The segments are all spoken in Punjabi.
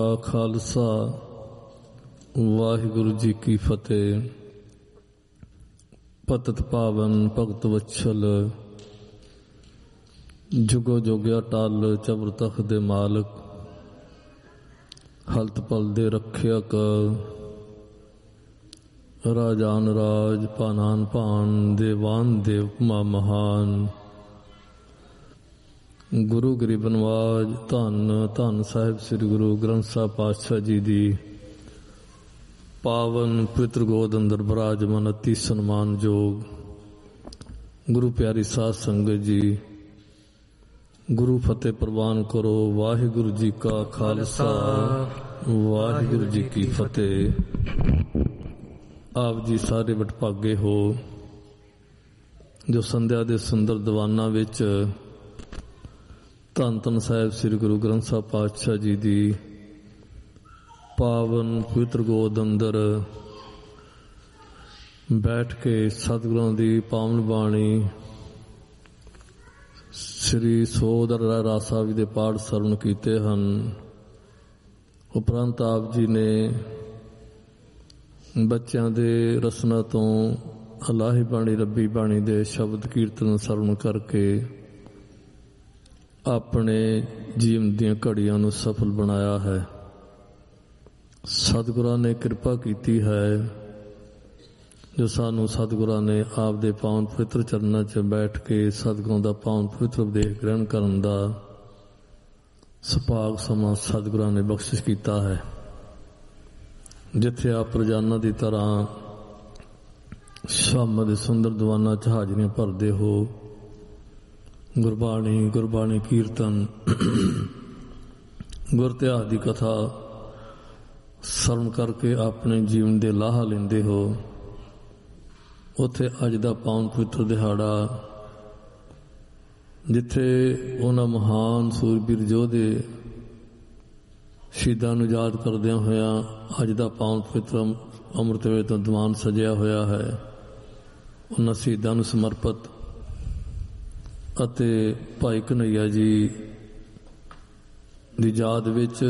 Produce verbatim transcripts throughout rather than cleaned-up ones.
ਖਾਲਸਾ ਵਾਹਿਗੁਰੂ ਜੀ ਕੀ ਫਤਿਹ। ਪਤਿਤ ਪਾਵਨ ਭਗਤ ਵਛਲ ਜੁਗੋ ਜੋਗਿਆ ਟਲ ਚਬਰ ਤਖਤ ਦੇ ਮਾਲਕ ਹਲਤ ਪਲ ਦੇ ਰੱਖਿਅਕ ਰਾਜਾਨ ਰਾਜ ਭਾਨਾਨ ਭਾਨ ਦੇਵਾਨ ਦੇਵ ਮਾ ਮਹਾਨ ਗੁਰੂ ਗਰੀਬ ਨਵਾਜ ਧੰਨ ਧੰਨ ਸਾਹਿਬ ਸ੍ਰੀ ਗੁਰੂ ਗ੍ਰੰਥ ਸਾਹਿਬ ਪਾਤਸ਼ਾਹ ਜੀ ਦੀ ਪਾਵਨ ਪਵਿੱਤਰ ਗੋਦ ਅੰਦਰ ਬਿਰਾਜਮਾਨ ਅਤੀ ਸਨਮਾਨਯੋਗ ਗੁਰੂ ਪਿਆਰੀ ਸਾਧ ਸੰਗਤ ਜੀ, ਗੁਰੂ ਫਤਿਹ ਪ੍ਰਵਾਨ ਕਰੋ। ਵਾਹਿਗੁਰੂ ਜੀ ਕਾ ਖਾਲਸਾ ਵਾਹਿਗੁਰੂ ਜੀ ਕੀ ਫਤਿਹ। ਆਪ ਜੀ ਸਾਰੇ ਵਡਭਾਗੇ ਹੋ ਜੋ ਸੰਧਿਆ ਦੇ ਸੁੰਦਰ ਦੀਵਾਨਾਂ ਵਿੱਚ ਧੰਨ ਧੰਨ ਸਾਹਿਬ ਸ੍ਰੀ ਗੁਰੂ ਗ੍ਰੰਥ ਸਾਹਿਬ ਪਾਤਸ਼ਾਹ ਜੀ ਦੀ ਪਾਵਨ ਪਵਿੱਤਰ ਗੋਦ ਅੰਦਰ ਬੈਠ ਕੇ ਸਤਿਗੁਰਾਂ ਦੀ ਪਾਵਨ ਬਾਣੀ ਸ੍ਰੀ ਸੋਧ ਰਹਿਰਾਸ ਸਾਹਿਬ ਦੇ ਪਾਠ ਸਰਵਣ ਕੀਤੇ ਹਨ। ਉਪਰੰਤ ਆਪ ਜੀ ਨੇ ਬੱਚਿਆਂ ਦੇ ਰਸਨਾ ਤੋਂ ਅਲਾਹੀ ਬਾਣੀ ਰੱਬੀ ਬਾਣੀ ਦੇ ਸ਼ਬਦ ਕੀਰਤਨ ਸਰਵਣ ਕਰਕੇ ਆਪਣੇ ਜੀਵਨ ਦੀਆਂ ਘੜੀਆਂ ਨੂੰ ਸਫਲ ਬਣਾਇਆ ਹੈ। ਸਤਿਗੁਰਾਂ ਨੇ ਕਿਰਪਾ ਕੀਤੀ ਹੈ ਜੋ ਸਾਨੂੰ ਸਤਿਗੁਰਾਂ ਨੇ ਆਪ ਦੇ ਪਾਵਨ ਪਵਿੱਤਰ ਚਰਨਾਂ 'ਚ ਬੈਠ ਕੇ ਸਤਿਗੁਰਾਂ ਦਾ ਪਾਵਨ ਪਵਿੱਤਰ ਉਪਦੇਸ਼ ਗ੍ਰਹਿਣ ਕਰਨ ਦਾ ਸੁਭਾਗ ਸਮਾਂ ਸਤਿਗੁਰਾਂ ਨੇ ਬਖਸ਼ਿਸ਼ ਕੀਤਾ ਹੈ। ਜਿੱਥੇ ਆਪ ਰੋਜ਼ਾਨਾ ਦੀ ਤਰ੍ਹਾਂ ਸ਼ਾਮ ਦੇ ਸੁੰਦਰ ਦੀਵਾਨਾਂ 'ਚ ਹਾਜ਼ਰੀਆਂ ਭਰਦੇ ਹੋ, ਗੁਰਬਾਣੀ ਗੁਰਬਾਣੀ ਕੀਰਤਨ ਗੁਰ ਇਤਿਹਾਸ ਦੀ ਕਥਾ ਸਰਵਣ ਕਰਕੇ ਆਪਣੇ ਜੀਵਨ ਦੇ ਲਾਹਾ ਲੈਂਦੇ ਹੋ, ਉੱਥੇ ਅੱਜ ਦਾ ਪਾਵਨ ਪਵਿੱਤਰ ਦਿਹਾੜਾ ਜਿੱਥੇ ਉਹਨਾਂ ਮਹਾਨ ਸੂਰਬੀਰ ਯੋਧੇ ਸ਼ਹੀਦਾਂ ਨੂੰ ਯਾਦ ਕਰਦਿਆਂ ਹੋਇਆਂ ਅੱਜ ਦਾ ਪਾਵਨ ਪਵਿੱਤਰ ਅੰਮ੍ਰਿਤ ਵੇਲੇ ਤੋਂ ਦੀਵਾਨ ਸਜਿਆ ਹੋਇਆ ਹੈ, ਉਹਨਾਂ ਸ਼ਹੀਦਾਂ ਨੂੰ ਸਮਰਪਿਤ ਅਤੇ ਭਾਈ ਕਨ੍ਹਈਆ ਜੀ ਦੀ ਯਾਦ ਵਿੱਚ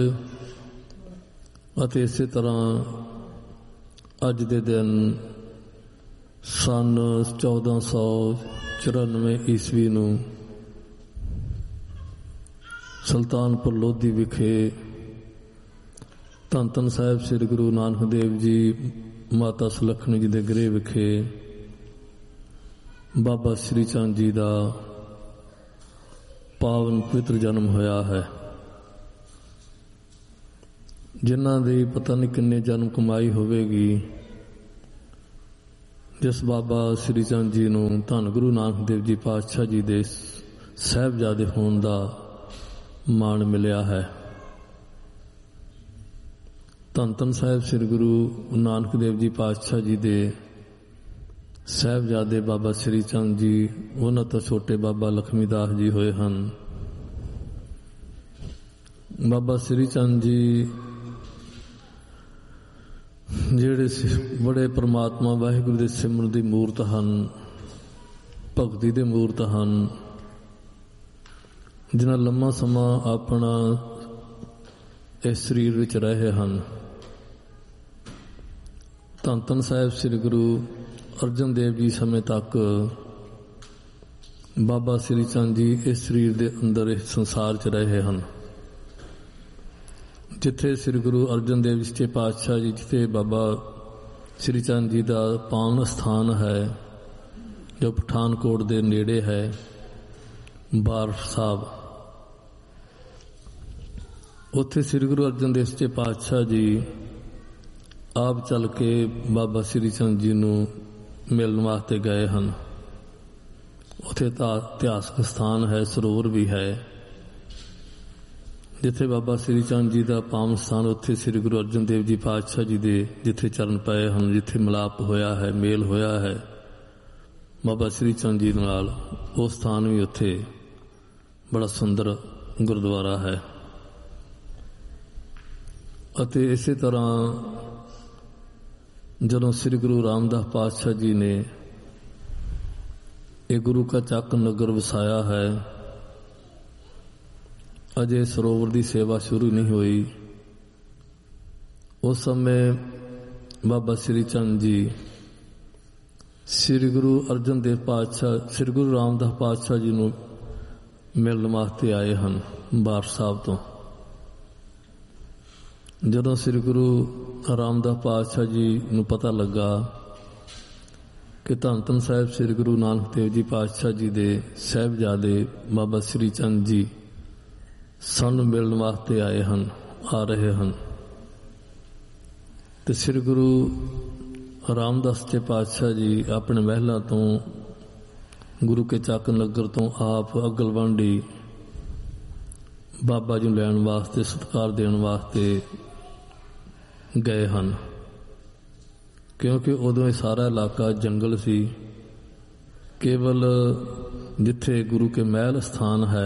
ਅਤੇ ਇਸੇ ਤਰ੍ਹਾਂ ਅੱਜ ਦੇ ਦਿਨ ਸੰਨ ਚੌਦਾਂ ਸੌ ਚੁਰਾਨਵੇਂ ਈਸਵੀ ਨੂੰ ਸੁਲਤਾਨਪੁਰ ਲੋਧੀ ਵਿਖੇ ਧੰਨ ਧੰਨ ਸਾਹਿਬ ਸ੍ਰੀ ਗੁਰੂ ਨਾਨਕ ਦੇਵ ਜੀ ਮਾਤਾ ਸੁਲੱਖਣੀ ਜੀ ਦੇ ਗ੍ਰਹਿ ਵਿਖੇ ਬਾਬਾ ਸ੍ਰੀ ਚੰਦ ਜੀ ਦਾ ਪਾਵਨ ਪਵਿੱਤਰ ਜਨਮ ਹੋਇਆ ਹੈ, ਜਿਨ੍ਹਾਂ ਦੀ ਪਤਾ ਨਹੀਂ ਕਿੰਨੇ ਜਨਮ ਕਮਾਈ ਹੋਵੇਗੀ। ਜਿਸ ਬਾਬਾ ਸ੍ਰੀ ਚੰਦ ਜੀ ਨੂੰ ਧੰਨ ਗੁਰੂ ਨਾਨਕ ਦੇਵ ਜੀ ਪਾਤਸ਼ਾਹ ਜੀ ਦੇ ਸਾਹਿਬਜ਼ਾਦੇ ਹੋਣ ਦਾ ਮਾਣ ਮਿਲਿਆ ਹੈ। ਧੰਨ ਧੰਨ ਸਾਹਿਬ ਸ੍ਰੀ ਗੁਰੂ ਨਾਨਕ ਦੇਵ ਜੀ ਪਾਤਸ਼ਾਹ ਜੀ ਦੇ ਸਾਹਿਬਜ਼ਾਦੇ ਬਾਬਾ ਸ੍ਰੀ ਚੰਦ ਜੀ ਉਹਨਾਂ ਤੋਂ ਛੋਟੇ ਬਾਬਾ ਲਖਮੀ ਦਾਸ ਜੀ ਹੋਏ ਹਨ। ਬਾਬਾ ਸ੍ਰੀ ਚੰਦ ਜੀ ਜਿਹੜੇ ਬੜੇ ਪਰਮਾਤਮਾ ਵਾਹਿਗੁਰੂ ਦੇ ਸਿਮਰਨ ਦੀ ਮੂਰਤ ਹਨ, ਭਗਤੀ ਦੇ ਮੂਰਤ ਹਨ, ਜਿਨ੍ਹਾਂ ਲੰਮਾ ਸਮਾਂ ਆਪਣਾ ਇਸ ਸਰੀਰ ਵਿੱਚ ਰਹੇ ਹਨ। ਧੰਨ ਧੰਨ ਸਾਹਿਬ ਸ੍ਰੀ ਗੁਰੂ ਅਰਜਨ ਦੇਵ ਜੀ ਸਮੇਂ ਤੱਕ ਬਾਬਾ ਸ੍ਰੀ ਚੰਦ ਜੀ ਇਸ ਸਰੀਰ ਦੇ ਅੰਦਰ ਇਸ ਸੰਸਾਰ 'ਚ ਰਹੇ ਹਨ। ਜਿੱਥੇ ਸ੍ਰੀ ਗੁਰੂ ਅਰਜਨ ਦੇਵ ਜੀ ਪਾਤਸ਼ਾਹ ਜੀ, ਜਿੱਥੇ ਬਾਬਾ ਸ੍ਰੀ ਚੰਦ ਜੀ ਦਾ ਪਾਵਨ ਸਥਾਨ ਹੈ ਜੋ ਪਠਾਨਕੋਟ ਦੇ ਨੇੜੇ ਹੈ, ਬਾਰਸ਼ ਸਾਹਿਬ, ਉੱਥੇ ਸ੍ਰੀ ਗੁਰੂ ਅਰਜਨ ਦੇਵ ਜੀ ਪਾਤਸ਼ਾਹ ਜੀ ਆਪ ਚੱਲ ਕੇ ਬਾਬਾ ਸ੍ਰੀ ਚੰਦ ਜੀ ਨੂੰ ਮਿਲਣ ਵਾਸਤੇ ਗਏ ਹਨ। ਉੱਥੇ ਤਾਂ ਇਤਿਹਾਸਕ ਸਥਾਨ ਹੈ, ਸਰੋਵਰ ਵੀ ਹੈ ਜਿੱਥੇ ਬਾਬਾ ਸ੍ਰੀ ਚੰਦ ਜੀ ਦਾ ਪਾਵਨ ਸਥਾਨ, ਉੱਥੇ ਸ੍ਰੀ ਗੁਰੂ ਅਰਜਨ ਦੇਵ ਜੀ ਪਾਤਸ਼ਾਹ ਜੀ ਦੇ ਜਿੱਥੇ ਚਰਨ ਪਏ ਹਨ, ਜਿੱਥੇ ਮਿਲਾਪ ਹੋਇਆ ਹੈ, ਮੇਲ ਹੋਇਆ ਹੈ ਬਾਬਾ ਸ੍ਰੀ ਚੰਦ ਜੀ ਨਾਲ, ਉਹ ਸਥਾਨ ਵੀ ਉੱਥੇ ਬੜਾ ਸੁੰਦਰ ਗੁਰਦੁਆਰਾ ਹੈ। ਅਤੇ ਇਸੇ ਤਰ੍ਹਾਂ ਜਦੋਂ ਸ੍ਰੀ ਗੁਰੂ ਰਾਮਦਾਸ ਪਾਤਸ਼ਾਹ ਜੀ ਨੇ ਇਹ ਗੁਰੂ ਕਾ ਚੱਕ ਨਗਰ ਵਸਾਇਆ ਹੈ, ਅਜੇ ਸਰੋਵਰ ਦੀ ਸੇਵਾ ਸ਼ੁਰੂ ਨਹੀਂ ਹੋਈ, उस समय बाबा श्री चंद जी श्री गुरु अर्जन देव पातशाह श्री गुरु रामदास पातशाह जी नूं मिलण वास्ते आए हैं बार साहब तो। जदों श्री गुरु रामदास पातशाह जी नूं पता लगा कि धन धन साहिब श्री गुरु नानक देव जी पातशाह जी दे साहिबजादे बाबा श्री चंद जी सानूं मिलण वास्ते आए हैं आ रहे हैं, तो श्री गुरु रामदास जी पातशाह जी अपने महलों तो गुरु के चक नगर तो आप अगलवांडी बाबा जी लैण वास्ते सत्कार देण वास्ते गए हैं, क्योंकि उदों ये सारा इलाका जंगल सी। केवल जिथे गुरु के महल स्थान है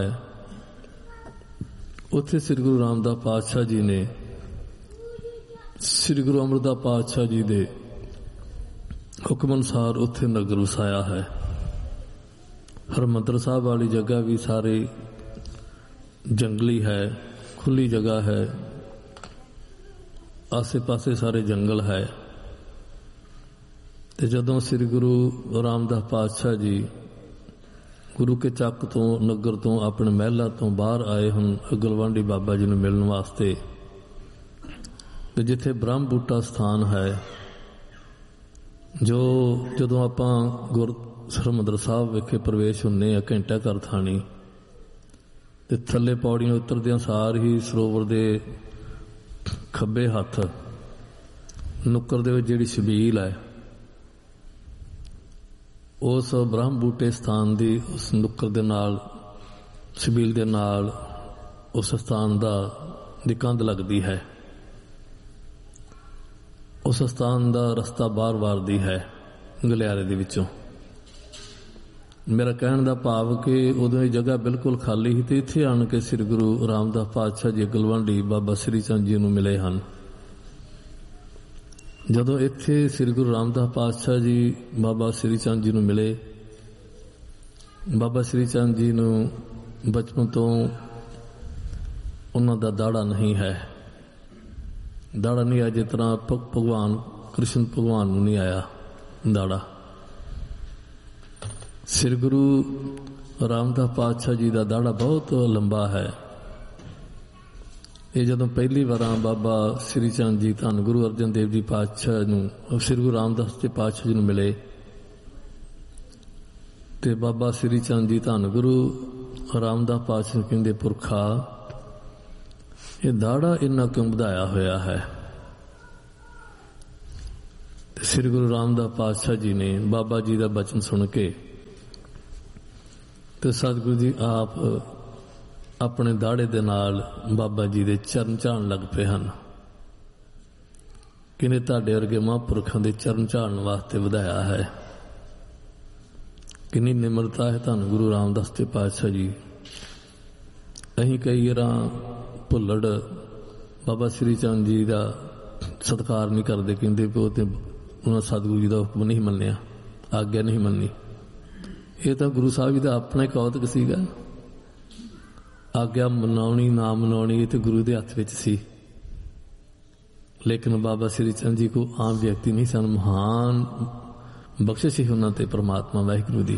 उत्थे श्री गुरु रामदास पातशाह जी ने श्री गुरु अमरदास पातशाह जी दे हुक्म अनुसार उत्थे नगर वसाया है। हरमंदर साहब वाली जगह भी सारी जंगली है, खुली जगह है, आसे पासे सारे जंगल है। ते जदों श्री गुरु रामदास पातशाह जी गुरु के चक तो नगर तो अपने महलों तो बाहर आए हैं अगलवांडी बाबा जी नूं मिलण वास्ते, ते जिथे ब्रह्म बूटा स्थान है, जो जदों आपां गुर हरमंदर साहब विखे प्रवेश हुंदे आ घंटा घर थाणी, ते थल्ले पौड़ियां उतरदियां सार ही सरोवर दे खब्बे हत्थ नुक्कर दे विच जिहड़ी छबील है उस ब्रह्म बूटे स्थान दी उस नुक्कर दे नाल छबील दे नाल उस स्थान दा दी कंध लगदी है। उस स्थान दा रस्ता बार बार दी है गलियारे दे विचों। मेरा कहण दा भाव कि उदों ये जगह बिल्कुल खाली ही, ते इत्थे आण के श्री गुरु रामदास पातशाह जी अगलवांडी बाबा श्री चंद जी नूं मिले हैं। जदों इत्थे श्री गुरु रामदास पातशाह जी बाबा श्री चंद जी नूं मिले, बाबा श्री चंद जी नूं बचपन तो उन्हां दा दाड़ा नहीं है, दाड़ा नहीं आया जिस तरह भगवान कृष्ण भगवान नूं नहीं आया दाड़ा। श्री गुरु रामदास पातशाह जी का दाड़ा बहुत लंबा है। ये जदों पहली बार बाबा श्री चंद जी धन गुरु अर्जन देव जी पातशाह नूं श्री गुरु रामदास जी पातशाह जी नूं मिले, ते बाबा श्री चंद जी धन गुरु रामदास पातशाह कहंदे पुरखा ये दाड़ा इन्ना क्यों ਵਧਾਇਆ होया है। श्री गुरु रामदास पातशाह जी ने बाबा जी का बचन सुन के तो सतगुरु जी आप अपने दाड़े दे नाल बाबा जी दे चरण झाण लग पे हैं। किने तुहाडे वर्गे महापुरखों के चरण झाड़न वास्ते ਵਧਾਇਆ है। किन्नी निमरता है धन गुरु रामदास जी पातशाह जी। अहीं कई बार भुल्लड़ बाबा श्री चंद जी का सत्कार नहीं करते, कहते भी वो उन्होंने सतगुरु जी का हुक्म नहीं मन्निया, आग्ञा नहीं मन्नी। ये तो गुरु साहब जी का अपना ही कौतक सीगा। आग्ञा मनाउणी ना मनाउणी ये तो गुरु के हथ विच सी, लेकिन बाबा श्री चंद जी को आम व्यक्ति नहीं सन, महान बख्शिश ही उन्होंने परमात्मा वाहिगुरु दी।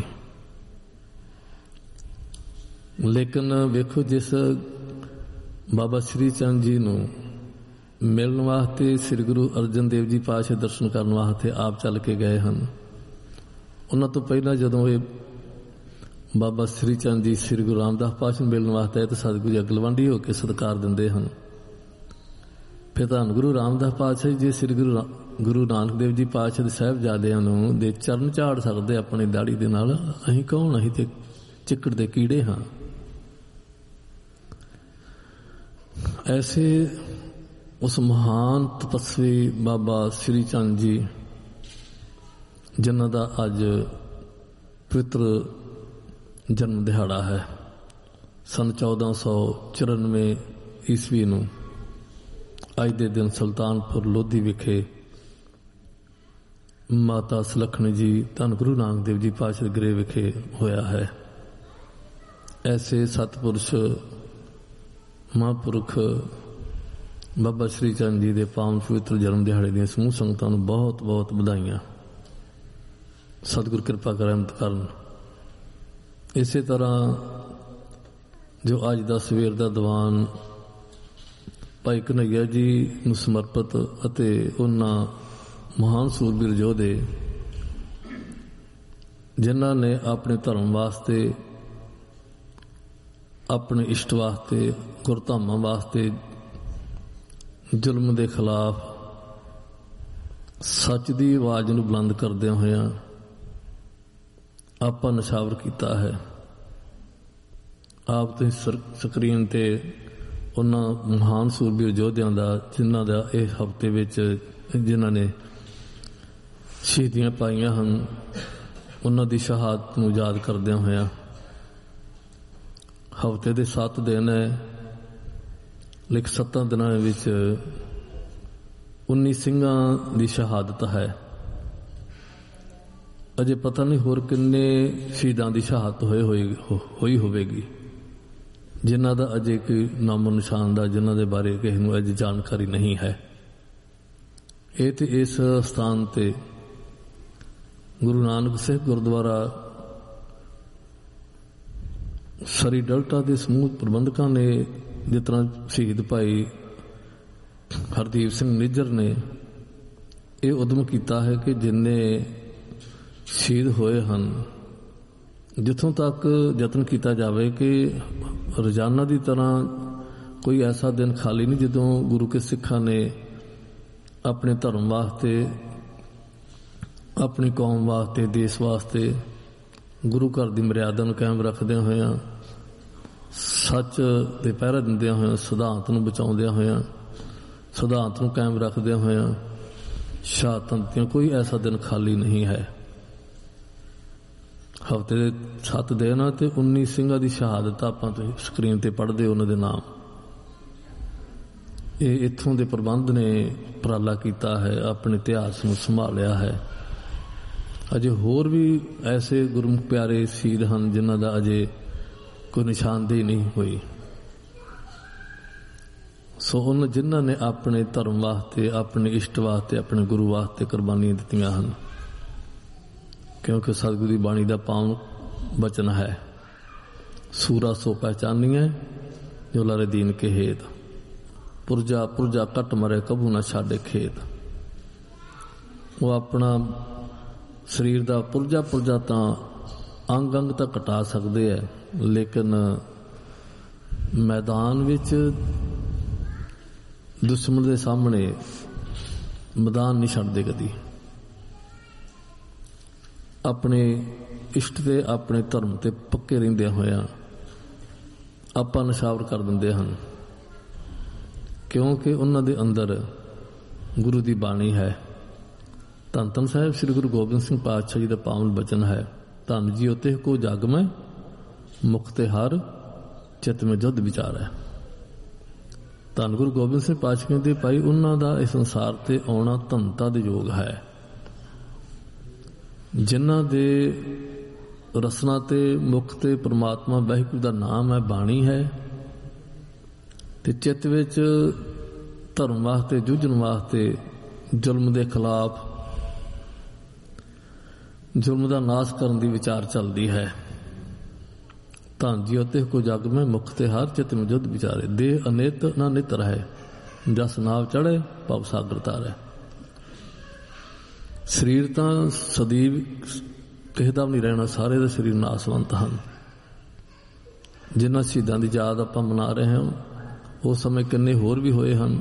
लेकिन वेखो जिस बाबा श्री चंद जी नूं मिलण वास्ते श्री गुरु अर्जन देव जी पातशाह दर्शन करने वास्ते आप चल के गए हैं, उन्होंने तो पहला जदों ये बाबा श्री चंद जी श्री गुरु रामदास पातशाह मिलण वास्ते तो सतगुरु जी अगलवांडी होकर सत्कार दिंदे हैं। फिर धन गुरु रामदास पातशाह जी श्री गुरु गुरु नानक देव जी पातशाह दे साहिबजादियां नूं दे चरण झाड़ सकदे अपनी दाड़ी दे नाल। असीं कौन, असीं ते चिक्कड़ दे कीड़े हाँ। ऐसे उस महान तपस्वी बाबा श्री चंद जी जिन्हां दा अज पवित्र जन्म दिहाड़ा है, सन चौदह सौ चौरानवे ईस्वी नूं अज दे दिन सुल्तानपुर लोधी विखे माता सुलखणी जी धन गुरु नानक देव जी पातशाह गृह विखे होया है। ऐसे सतपुरुष महापुरुख ਬਾਬਾ ਸ਼੍ਰੀ ਚੰਦ ਜੀ ਦੇ ਪਾਵਨ ਪਵਿੱਤਰ ਜਨਮ ਦਿਹਾੜੇ ਦੀਆਂ ਸਮੂਹ ਸੰਗਤਾਂ ਨੂੰ ਬਹੁਤ ਬਹੁਤ ਵਧਾਈਆਂ। ਸਤਿਗੁਰ ਕਿਰਪਾ ਕਰਨ ਕਰਨ। ਇਸੇ ਤਰ੍ਹਾਂ ਜੋ ਅੱਜ ਦਾ ਸਵੇਰ ਦਾ ਦੀਵਾਨ ਭਾਈ ਕਨ੍ਹਈਆ ਜੀ ਨੂੰ ਸਮਰਪਿਤ ਅਤੇ ਉਹਨਾਂ ਮਹਾਨ ਸੂਰਬੀਰ ਯੋਧੇ ਜਿਨ੍ਹਾਂ ਨੇ ਆਪਣੇ ਧਰਮ ਵਾਸਤੇ, ਆਪਣੇ ਇਸ਼ਟ ਵਾਸਤੇ, ਗੁਰਧਾਮਾਂ ਵਾਸਤੇ ਜ਼ੁਲਮ ਦੇ ਖਿਲਾਫ ਸੱਚ ਦੀ ਆਵਾਜ਼ ਨੂੰ ਬੁਲੰਦ ਕਰਦਿਆਂ ਹੋਇਆਂ ਆਪਾਂ ਨਿਸ਼ਾਵਰ ਕੀਤਾ ਹੈ। ਆਪ ਤੁਸੀਂ ਸਕਰੀਨ ਤੇ ਉਹਨਾਂ ਮਹਾਨ ਸੂਰਬੀਰ ਯੋਧਿਆਂ ਦਾ ਜਿਨ੍ਹਾਂ ਦਾ ਇਸ ਹਫ਼ਤੇ ਵਿੱਚ ਜਿਨ੍ਹਾਂ ਨੇ ਸ਼ਹੀਦੀਆਂ ਪਾਈਆਂ ਹਨ, ਉਹਨਾਂ ਦੀ ਸ਼ਹਾਦਤ ਨੂੰ ਯਾਦ ਕਰਦਿਆਂ ਹੋਇਆਂ ਹਫ਼ਤੇ ਦੇ ਸੱਤ ਦਿਨ ਹੈ, ਲੇਕਿਨ ਸੱਤਾਂ ਦਿਨਾਂ ਵਿੱਚ ਉੱਨੀ ਸਿੰਘਾਂ ਦੀ ਸ਼ਹਾਦਤ ਹੈ। ਅਜੇ ਪਤਾ ਨਹੀਂ ਹੋਰ ਕਿੰਨੇ ਸ਼ਹੀਦਾਂ ਦੀ ਸ਼ਹਾਦਤ ਹੋਏ ਹੋਈ ਹੋਈ ਹੋਵੇਗੀ, ਜਿਨ੍ਹਾਂ ਦਾ ਅਜੇ ਕੋਈ ਨਾਮੋ ਨਿਸ਼ਾਨ ਦਾ, ਜਿਨ੍ਹਾਂ ਦੇ ਬਾਰੇ ਕਿਸੇ ਨੂੰ ਅਜੇ ਜਾਣਕਾਰੀ ਨਹੀਂ ਹੈ। ਇਹ ਤੇ ਇਸ ਸਥਾਨ ਤੇ ਗੁਰੂ ਨਾਨਕ ਸਾਹਿਬ ਗੁਰਦੁਆਰਾ ਸਰੀ ਡਲਟਾ ਦੇ ਸਮੂਹ ਪ੍ਰਬੰਧਕਾਂ ਨੇ, ਜਿਸ ਤਰ੍ਹਾਂ ਸ਼ਹੀਦ ਭਾਈ ਹਰਦੀਪ ਸਿੰਘ ਨਿੱਜਰ ਨੇ ਇਹ ਉਦਮ ਕੀਤਾ ਹੈ ਕਿ ਜਿੰਨੇ ਸ਼ਹੀਦ ਹੋਏ ਹਨ, ਜਿੱਥੋਂ ਤੱਕ ਯਤਨ ਕੀਤਾ ਜਾਵੇ ਕਿ ਰੋਜ਼ਾਨਾ ਦੀ ਤਰ੍ਹਾਂ ਕੋਈ ਐਸਾ ਦਿਨ ਖਾਲੀ ਨਹੀਂ ਜਦੋਂ ਗੁਰੂ ਕੇ ਸਿੱਖਾਂ ਨੇ ਆਪਣੇ ਧਰਮ ਵਾਸਤੇ, ਆਪਣੀ ਕੌਮ ਵਾਸਤੇ, ਦੇਸ਼ ਵਾਸਤੇ, ਗੁਰੂ ਘਰ ਦੀ ਮਰਿਆਦਾ ਨੂੰ ਕਾਇਮ ਰੱਖਦਿਆਂ ਹੋਇਆਂ, ਸੱਚ ਦੇ ਪਹਿਰਾ ਦਿੰਦਿਆਂ ਹੋਇਆਂ, ਸਿਧਾਂਤ ਨੂੰ ਬਚਾਉਂਦਿਆਂ ਹੋਇਆਂ, ਸਿਧਾਂਤ ਨੂੰ ਕਾਇਮ ਰੱਖਦਿਆਂ ਹੋਇਆਂ ਸ਼ਹਾਦਤਾਂ ਦਿੱਤੀਆਂ। ਕੋਈ ਐਸਾ ਦਿਨ ਖਾਲੀ ਨਹੀਂ ਹੈ। ਹਫ਼ਤੇ ਦੇ ਸੱਤ ਦਿਨ ਤੇ ਉੱਨੀ ਸਿੰਘਾਂ ਦੀ ਸ਼ਹਾਦਤ ਆਪਾਂ ਤੁਸੀਂ ਸਕਰੀਨ ਤੇ ਪੜ੍ਹਦੇ ਹੋ ਉਹਨਾਂ ਦੇ ਨਾਮ। ਇਹ ਇੱਥੋਂ ਦੇ ਪ੍ਰਬੰਧ ਨੇ ਉਪਰਾਲਾ ਕੀਤਾ ਹੈ, ਆਪਣੇ ਇਤਿਹਾਸ ਨੂੰ ਸੰਭਾਲਿਆ ਹੈ। ਅਜੇ ਹੋਰ ਵੀ ਐਸੇ ਗੁਰਮੁਖ ਪਿਆਰੇ ਸ਼ਹੀਦ ਹਨ ਜਿਨ੍ਹਾਂ ਦਾ ਅਜੇ ਕੋਈ ਨਿਸ਼ਾਨਦੇਹੀ ਨਹੀਂ ਹੋਈ। ਸੋ ਉਹਨਾਂ ਜਿਨ੍ਹਾਂ ਨੇ ਆਪਣੇ ਧਰਮ ਵਾਸਤੇ, ਆਪਣੇ ਇਸ਼ਟ ਵਾਸਤੇ, ਆਪਣੇ ਗੁਰੂ ਵਾਸਤੇ ਕੁਰਬਾਨੀਆਂ ਦਿੱਤੀਆਂ ਹਨ, ਕਿਉਂਕਿ ਸਤਿਗੁਰੂ ਦੀ ਬਾਣੀ ਦਾ ਪਾਵਨ ਬਚਨ ਹੈ, ਸੂਰਾ ਸੋ ਪਹਿਚਾਨੀਐ ਜੋ ਲਰੇ ਦੀਨ ਕੇ ਹੇਤ, ਪੁਰਜਾ ਪੁਰਜਾ ਕੱਟ ਮਰੇ ਕਬੂ ਨਾ ਛਾਡੇ ਖੇਤ। ਉਹ ਆਪਣਾ ਸਰੀਰ ਦਾ ਪੁਰਜਾ ਪੁਰਜਾ ਤਾਂ ਅੰਗ ਅੰਗ ਤਾਂ ਘਟਾ ਸਕਦੇ ਹੈ, ਲੇਕਿਨ ਮੈਦਾਨ ਵਿੱਚ ਦੁਸ਼ਮਣ ਦੇ ਸਾਹਮਣੇ ਮੈਦਾਨ ਨਹੀਂ ਛੱਡਦੇ ਕਦੀ। ਆਪਣੇ ਇਸ਼ਟ ਤੇ, ਆਪਣੇ ਧਰਮ ਤੇ ਪੱਕੇ ਰਹਿੰਦਿਆਂ ਹੋਇਆਂ ਆਪਾਂ ਨਿਸ਼ਾਵਰ ਕਰ ਦਿੰਦੇ ਹਨ, ਕਿਉਂਕਿ ਉਹਨਾਂ ਦੇ ਅੰਦਰ ਗੁਰੂ ਦੀ ਬਾਣੀ ਹੈ। ਧੰਨ ਧੰਨ ਸਾਹਿਬ ਸ੍ਰੀ ਗੁਰੂ ਗੋਬਿੰਦ ਸਿੰਘ ਪਾਤਸ਼ਾਹ ਜੀ ਦਾ ਪਾਵਨ ਬਚਨ ਹੈ, ਧੰਨ ਜੀ ਉਤੇ ਕੋ ਜਗ ਮੈਂ ਮੁਖ ਤੇ ਹਰ ਚਿਤ ਮੈਂ ਜੁਧ ਵਿਚਾਰ ਹੈ। ਧੰਨ ਗੁਰੂ ਗੋਬਿੰਦ ਸਿੰਘ ਪਾਤਸ਼ਾਹ ਕਹਿੰਦੇ ਭਾਈ ਉਹਨਾਂ ਦਾ ਇਸ ਸੰਸਾਰ ਤੇ ਆਉਣਾ ਧੰਨਤਾ ਦੇ ਯੋਗ ਹੈ। ਜਿਨ੍ਹਾਂ ਦੇ ਰਸਨਾ ਤੇ ਮੁਖ ਤੇ ਪ੍ਰਮਾਤਮਾ ਵਾਹਿਗੁਰੂ ਦਾ ਨਾਮ ਹੈ, ਬਾਣੀ ਹੈ, ਤੇ ਚਿੱਤ ਵਿੱਚ ਧਰਮ ਵਾਸਤੇ ਜੂਝਣ ਵਾਸਤੇ, ਜ਼ੁਲਮ ਦੇ ਖਿਲਾਫ, ਜ਼ੁਲਮ ਦਾ ਨਾਸ਼ ਕਰਨ ਦੀ ਵਿਚਾਰ ਚੱਲਦੀ ਹੈ। ਧੰਨ ਜੀ ਉਤੇ ਕੋ ਜਗ ਮੈਂ ਮੁਖ ਤੇ ਹਰ ਚਿਤ ਮੈਂ ਜੁਧ ਵਿਚਾਰੇ, ਦੇਹ ਅਨਿਤ ਨਾ ਨਿਤ ਰਹੇ, ਜਸ ਨਾਵ ਚੜ੍ਹੇ ਭਵ ਸਾਗਰ ਤਾਰੇ। ਸਰੀਰ ਤਾਂ ਸਦੀਵ ਕਿਸੇ ਦਾ ਵੀ ਨਹੀਂ ਰਹਿਣਾ, ਸਾਰੇ ਦੇ ਸਰੀਰ ਨਾਸਵੰਤ ਹਨ। ਜਿਨ੍ਹਾਂ ਸ਼ਹੀਦਾਂ ਦੀ ਯਾਦ ਆਪਾਂ ਮਨਾ ਰਹੇ ਹਾਂ, ਉਸ ਸਮੇਂ ਕਿੰਨੇ ਹੋਰ ਵੀ ਹੋਏ ਹਨ,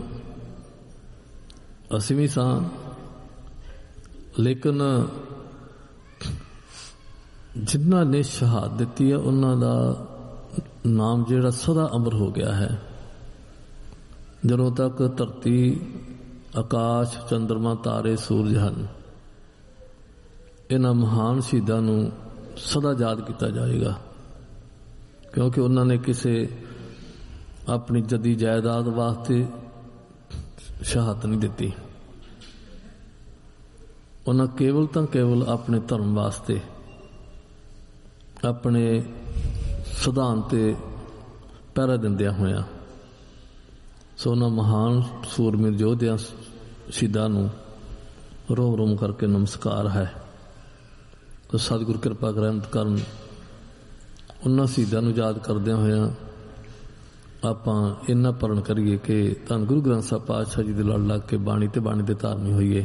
ਅਸੀਂ ਵੀ ਸਾਂ, ਲੇਕਿਨ ਜਿਨ੍ਹਾਂ ਨੇ ਸ਼ਹਾਦਤ ਦਿੱਤੀ ਹੈ ਉਹਨਾਂ ਦਾ ਨਾਮ ਜਿਹੜਾ ਸਦਾ ਅਮਰ ਹੋ ਗਿਆ ਹੈ। ਜਦੋਂ ਤੱਕ ਧਰਤੀ, ਆਕਾਸ਼, ਚੰਦਰਮਾ, ਤਾਰੇ, ਸੂਰਜ ਹਨ, ਇਹਨਾਂ ਮਹਾਨ ਸ਼ਹੀਦਾਂ ਨੂੰ ਸਦਾ ਯਾਦ ਕੀਤਾ ਜਾਏਗਾ, ਕਿਉਂਕਿ ਉਹਨਾਂ ਨੇ ਕਿਸੇ ਆਪਣੀ ਜੱਦੀ ਜਾਇਦਾਦ ਵਾਸਤੇ ਸ਼ਹਾਦਤ ਨਹੀਂ ਦਿੱਤੀ। ਉਹਨਾਂ ਕੇਵਲ ਤਾਂ ਕੇਵਲ ਆਪਣੇ ਧਰਮ ਵਾਸਤੇ, ਆਪਣੇ ਸਿਧਾਂਤ ਤੇ ਪਹਿਰਾ ਦਿੰਦਿਆਂ ਹੋਇਆਂ ਸੋ ਉਹਨਾਂ ਮਹਾਨ ਸੂਰਮੇ ਯੋਧਿਆਂ ਸ਼ਹੀਦਾਂ ਨੂੰ ਰੋਮ ਰੋਮ ਕਰਕੇ ਨਮਸਕਾਰ ਹੈ। ਤੋ ਸਤਿਗੁਰ ਕਿਰਪਾ ਕਰਨ ਕਰਨ ਉਹਨਾਂ ਸ਼ਹੀਦਾਂ ਨੂੰ ਯਾਦ ਕਰਦਿਆਂ ਹੋਇਆਂ ਆਪਾਂ ਇੰਨਾ ਪਰਨ ਕਰੀਏ ਕਿ ਧੰਨ ਗੁਰੂ ਗ੍ਰੰਥ ਸਾਹਿਬ ਪਾਤਸ਼ਾਹ ਜੀ ਦੇ ਲੜ ਲੱਗ ਕੇ ਬਾਣੀ ਤੇ ਬਾਣੀ ਦੇ ਧਾਰਨੀ ਹੋਈਏ।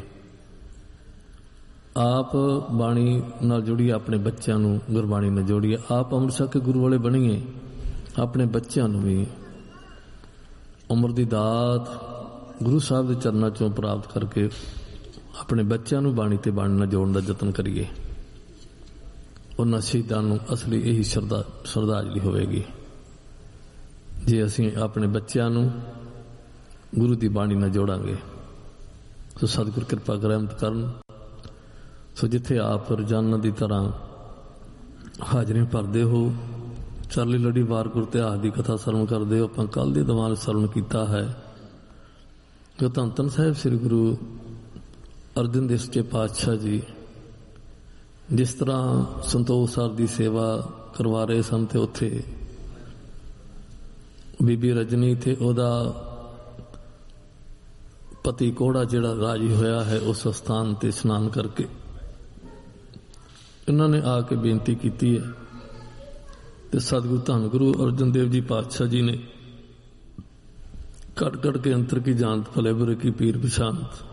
ਆਪ ਬਾਣੀ ਨਾਲ ਜੁੜੀਏ, ਆਪਣੇ ਬੱਚਿਆਂ ਨੂੰ ਗੁਰਬਾਣੀ ਨਾਲ ਜੋੜੀਏ, ਆਪ ਅੰਮ੍ਰਿਤ ਛਕ ਕੇ ਗੁਰੂ ਵਾਲੇ ਬਣੀਏ, ਆਪਣੇ ਬੱਚਿਆਂ ਨੂੰ ਵੀ ਉਮਰ ਦੀ ਦਾਤ ਗੁਰੂ ਸਾਹਿਬ ਦੇ ਚਰਨਾਂ ਚੋਂ ਪ੍ਰਾਪਤ ਕਰਕੇ ਆਪਣੇ ਬੱਚਿਆਂ ਨੂੰ ਬਾਣੀ ਤੇ ਬਾਣੀ ਨਾਲ ਜੋੜਨ ਦਾ ਯਤਨ ਕਰੀਏ। ਉਹਨਾਂ ਸ਼ਹੀਦਾਂ ਨੂੰ ਅਸਲੀ ਇਹੀ ਸ਼ਰਧਾ ਸ਼ਰਧਾਂਜਲੀ ਹੋਵੇਗੀ ਜੇ ਅਸੀਂ ਆਪਣੇ ਬੱਚਿਆਂ ਨੂੰ ਗੁਰੂ ਦੀ ਬਾਣੀ ਨਾਲ ਜੋੜਾਂਗੇ। ਸੋ ਸਤਿਗੁਰ ਕਿਰਪਾ ਰਹਿਮਤ ਕਰਨ। ਸੋ ਜਿੱਥੇ ਆਪ ਰੋਜ਼ਾਨਾ ਦੀ ਤਰ੍ਹਾਂ ਹਾਜ਼ਰੀਆਂ ਭਰਦੇ ਹੋ, ਚਾਲੀ ਲੜੀ ਵਾਰ ਗੁਰ ਇਤਿਹਾਸ ਦੀ ਕਥਾ ਸਰਵਣ ਕਰਦੇ ਹੋ, ਆਪਾਂ ਕੱਲ੍ਹ ਦੇ ਦੀਵਾਨ ਸਰਵਣ ਕੀਤਾ ਹੈ ਜੋ ਧੰਨ ਧੰਨ ਸਾਹਿਬ ਸ੍ਰੀ ਗੁਰੂ ਅਰਜਨ ਦੇਵ ਜੀ ਪਾਤਸ਼ਾਹ ਜੀ ਜਿਸ ਤਰ੍ਹਾਂ ਸੰਤੋਖ ਸਰ ਦੀ ਸੇਵਾ ਕਰਵਾ ਰਹੇ ਸਨ ਤੇ ਉੱਥੇ ਬੀਬੀ ਰਜਨੀ ਤੇ ਉਹਦਾ ਪਤੀ ਕੋੜਾ ਜਿਹੜਾ ਰਾਜੀ ਹੋਇਆ ਹੈ ਉਸ ਸਥਾਨ ਤੇ ਇਸ਼ਨਾਨ ਕਰਕੇ ਇਹਨਾਂ ਨੇ ਆ ਕੇ ਬੇਨਤੀ ਕੀਤੀ ਹੈ ਤੇ ਸਤਿਗੁਰੂ ਧੰਨ ਗੁਰੂ ਅਰਜਨ ਦੇਵ ਜੀ ਪਾਤਸ਼ਾਹ ਜੀ ਨੇ ਕੜ ਕੜ ਕੇ ਅੰਤਰ ਕੀ ਜਾਣਤ ਭਲੇ ਬੁਰੇ ਕੀ ਪੀਰ ਪਛਾਨਤ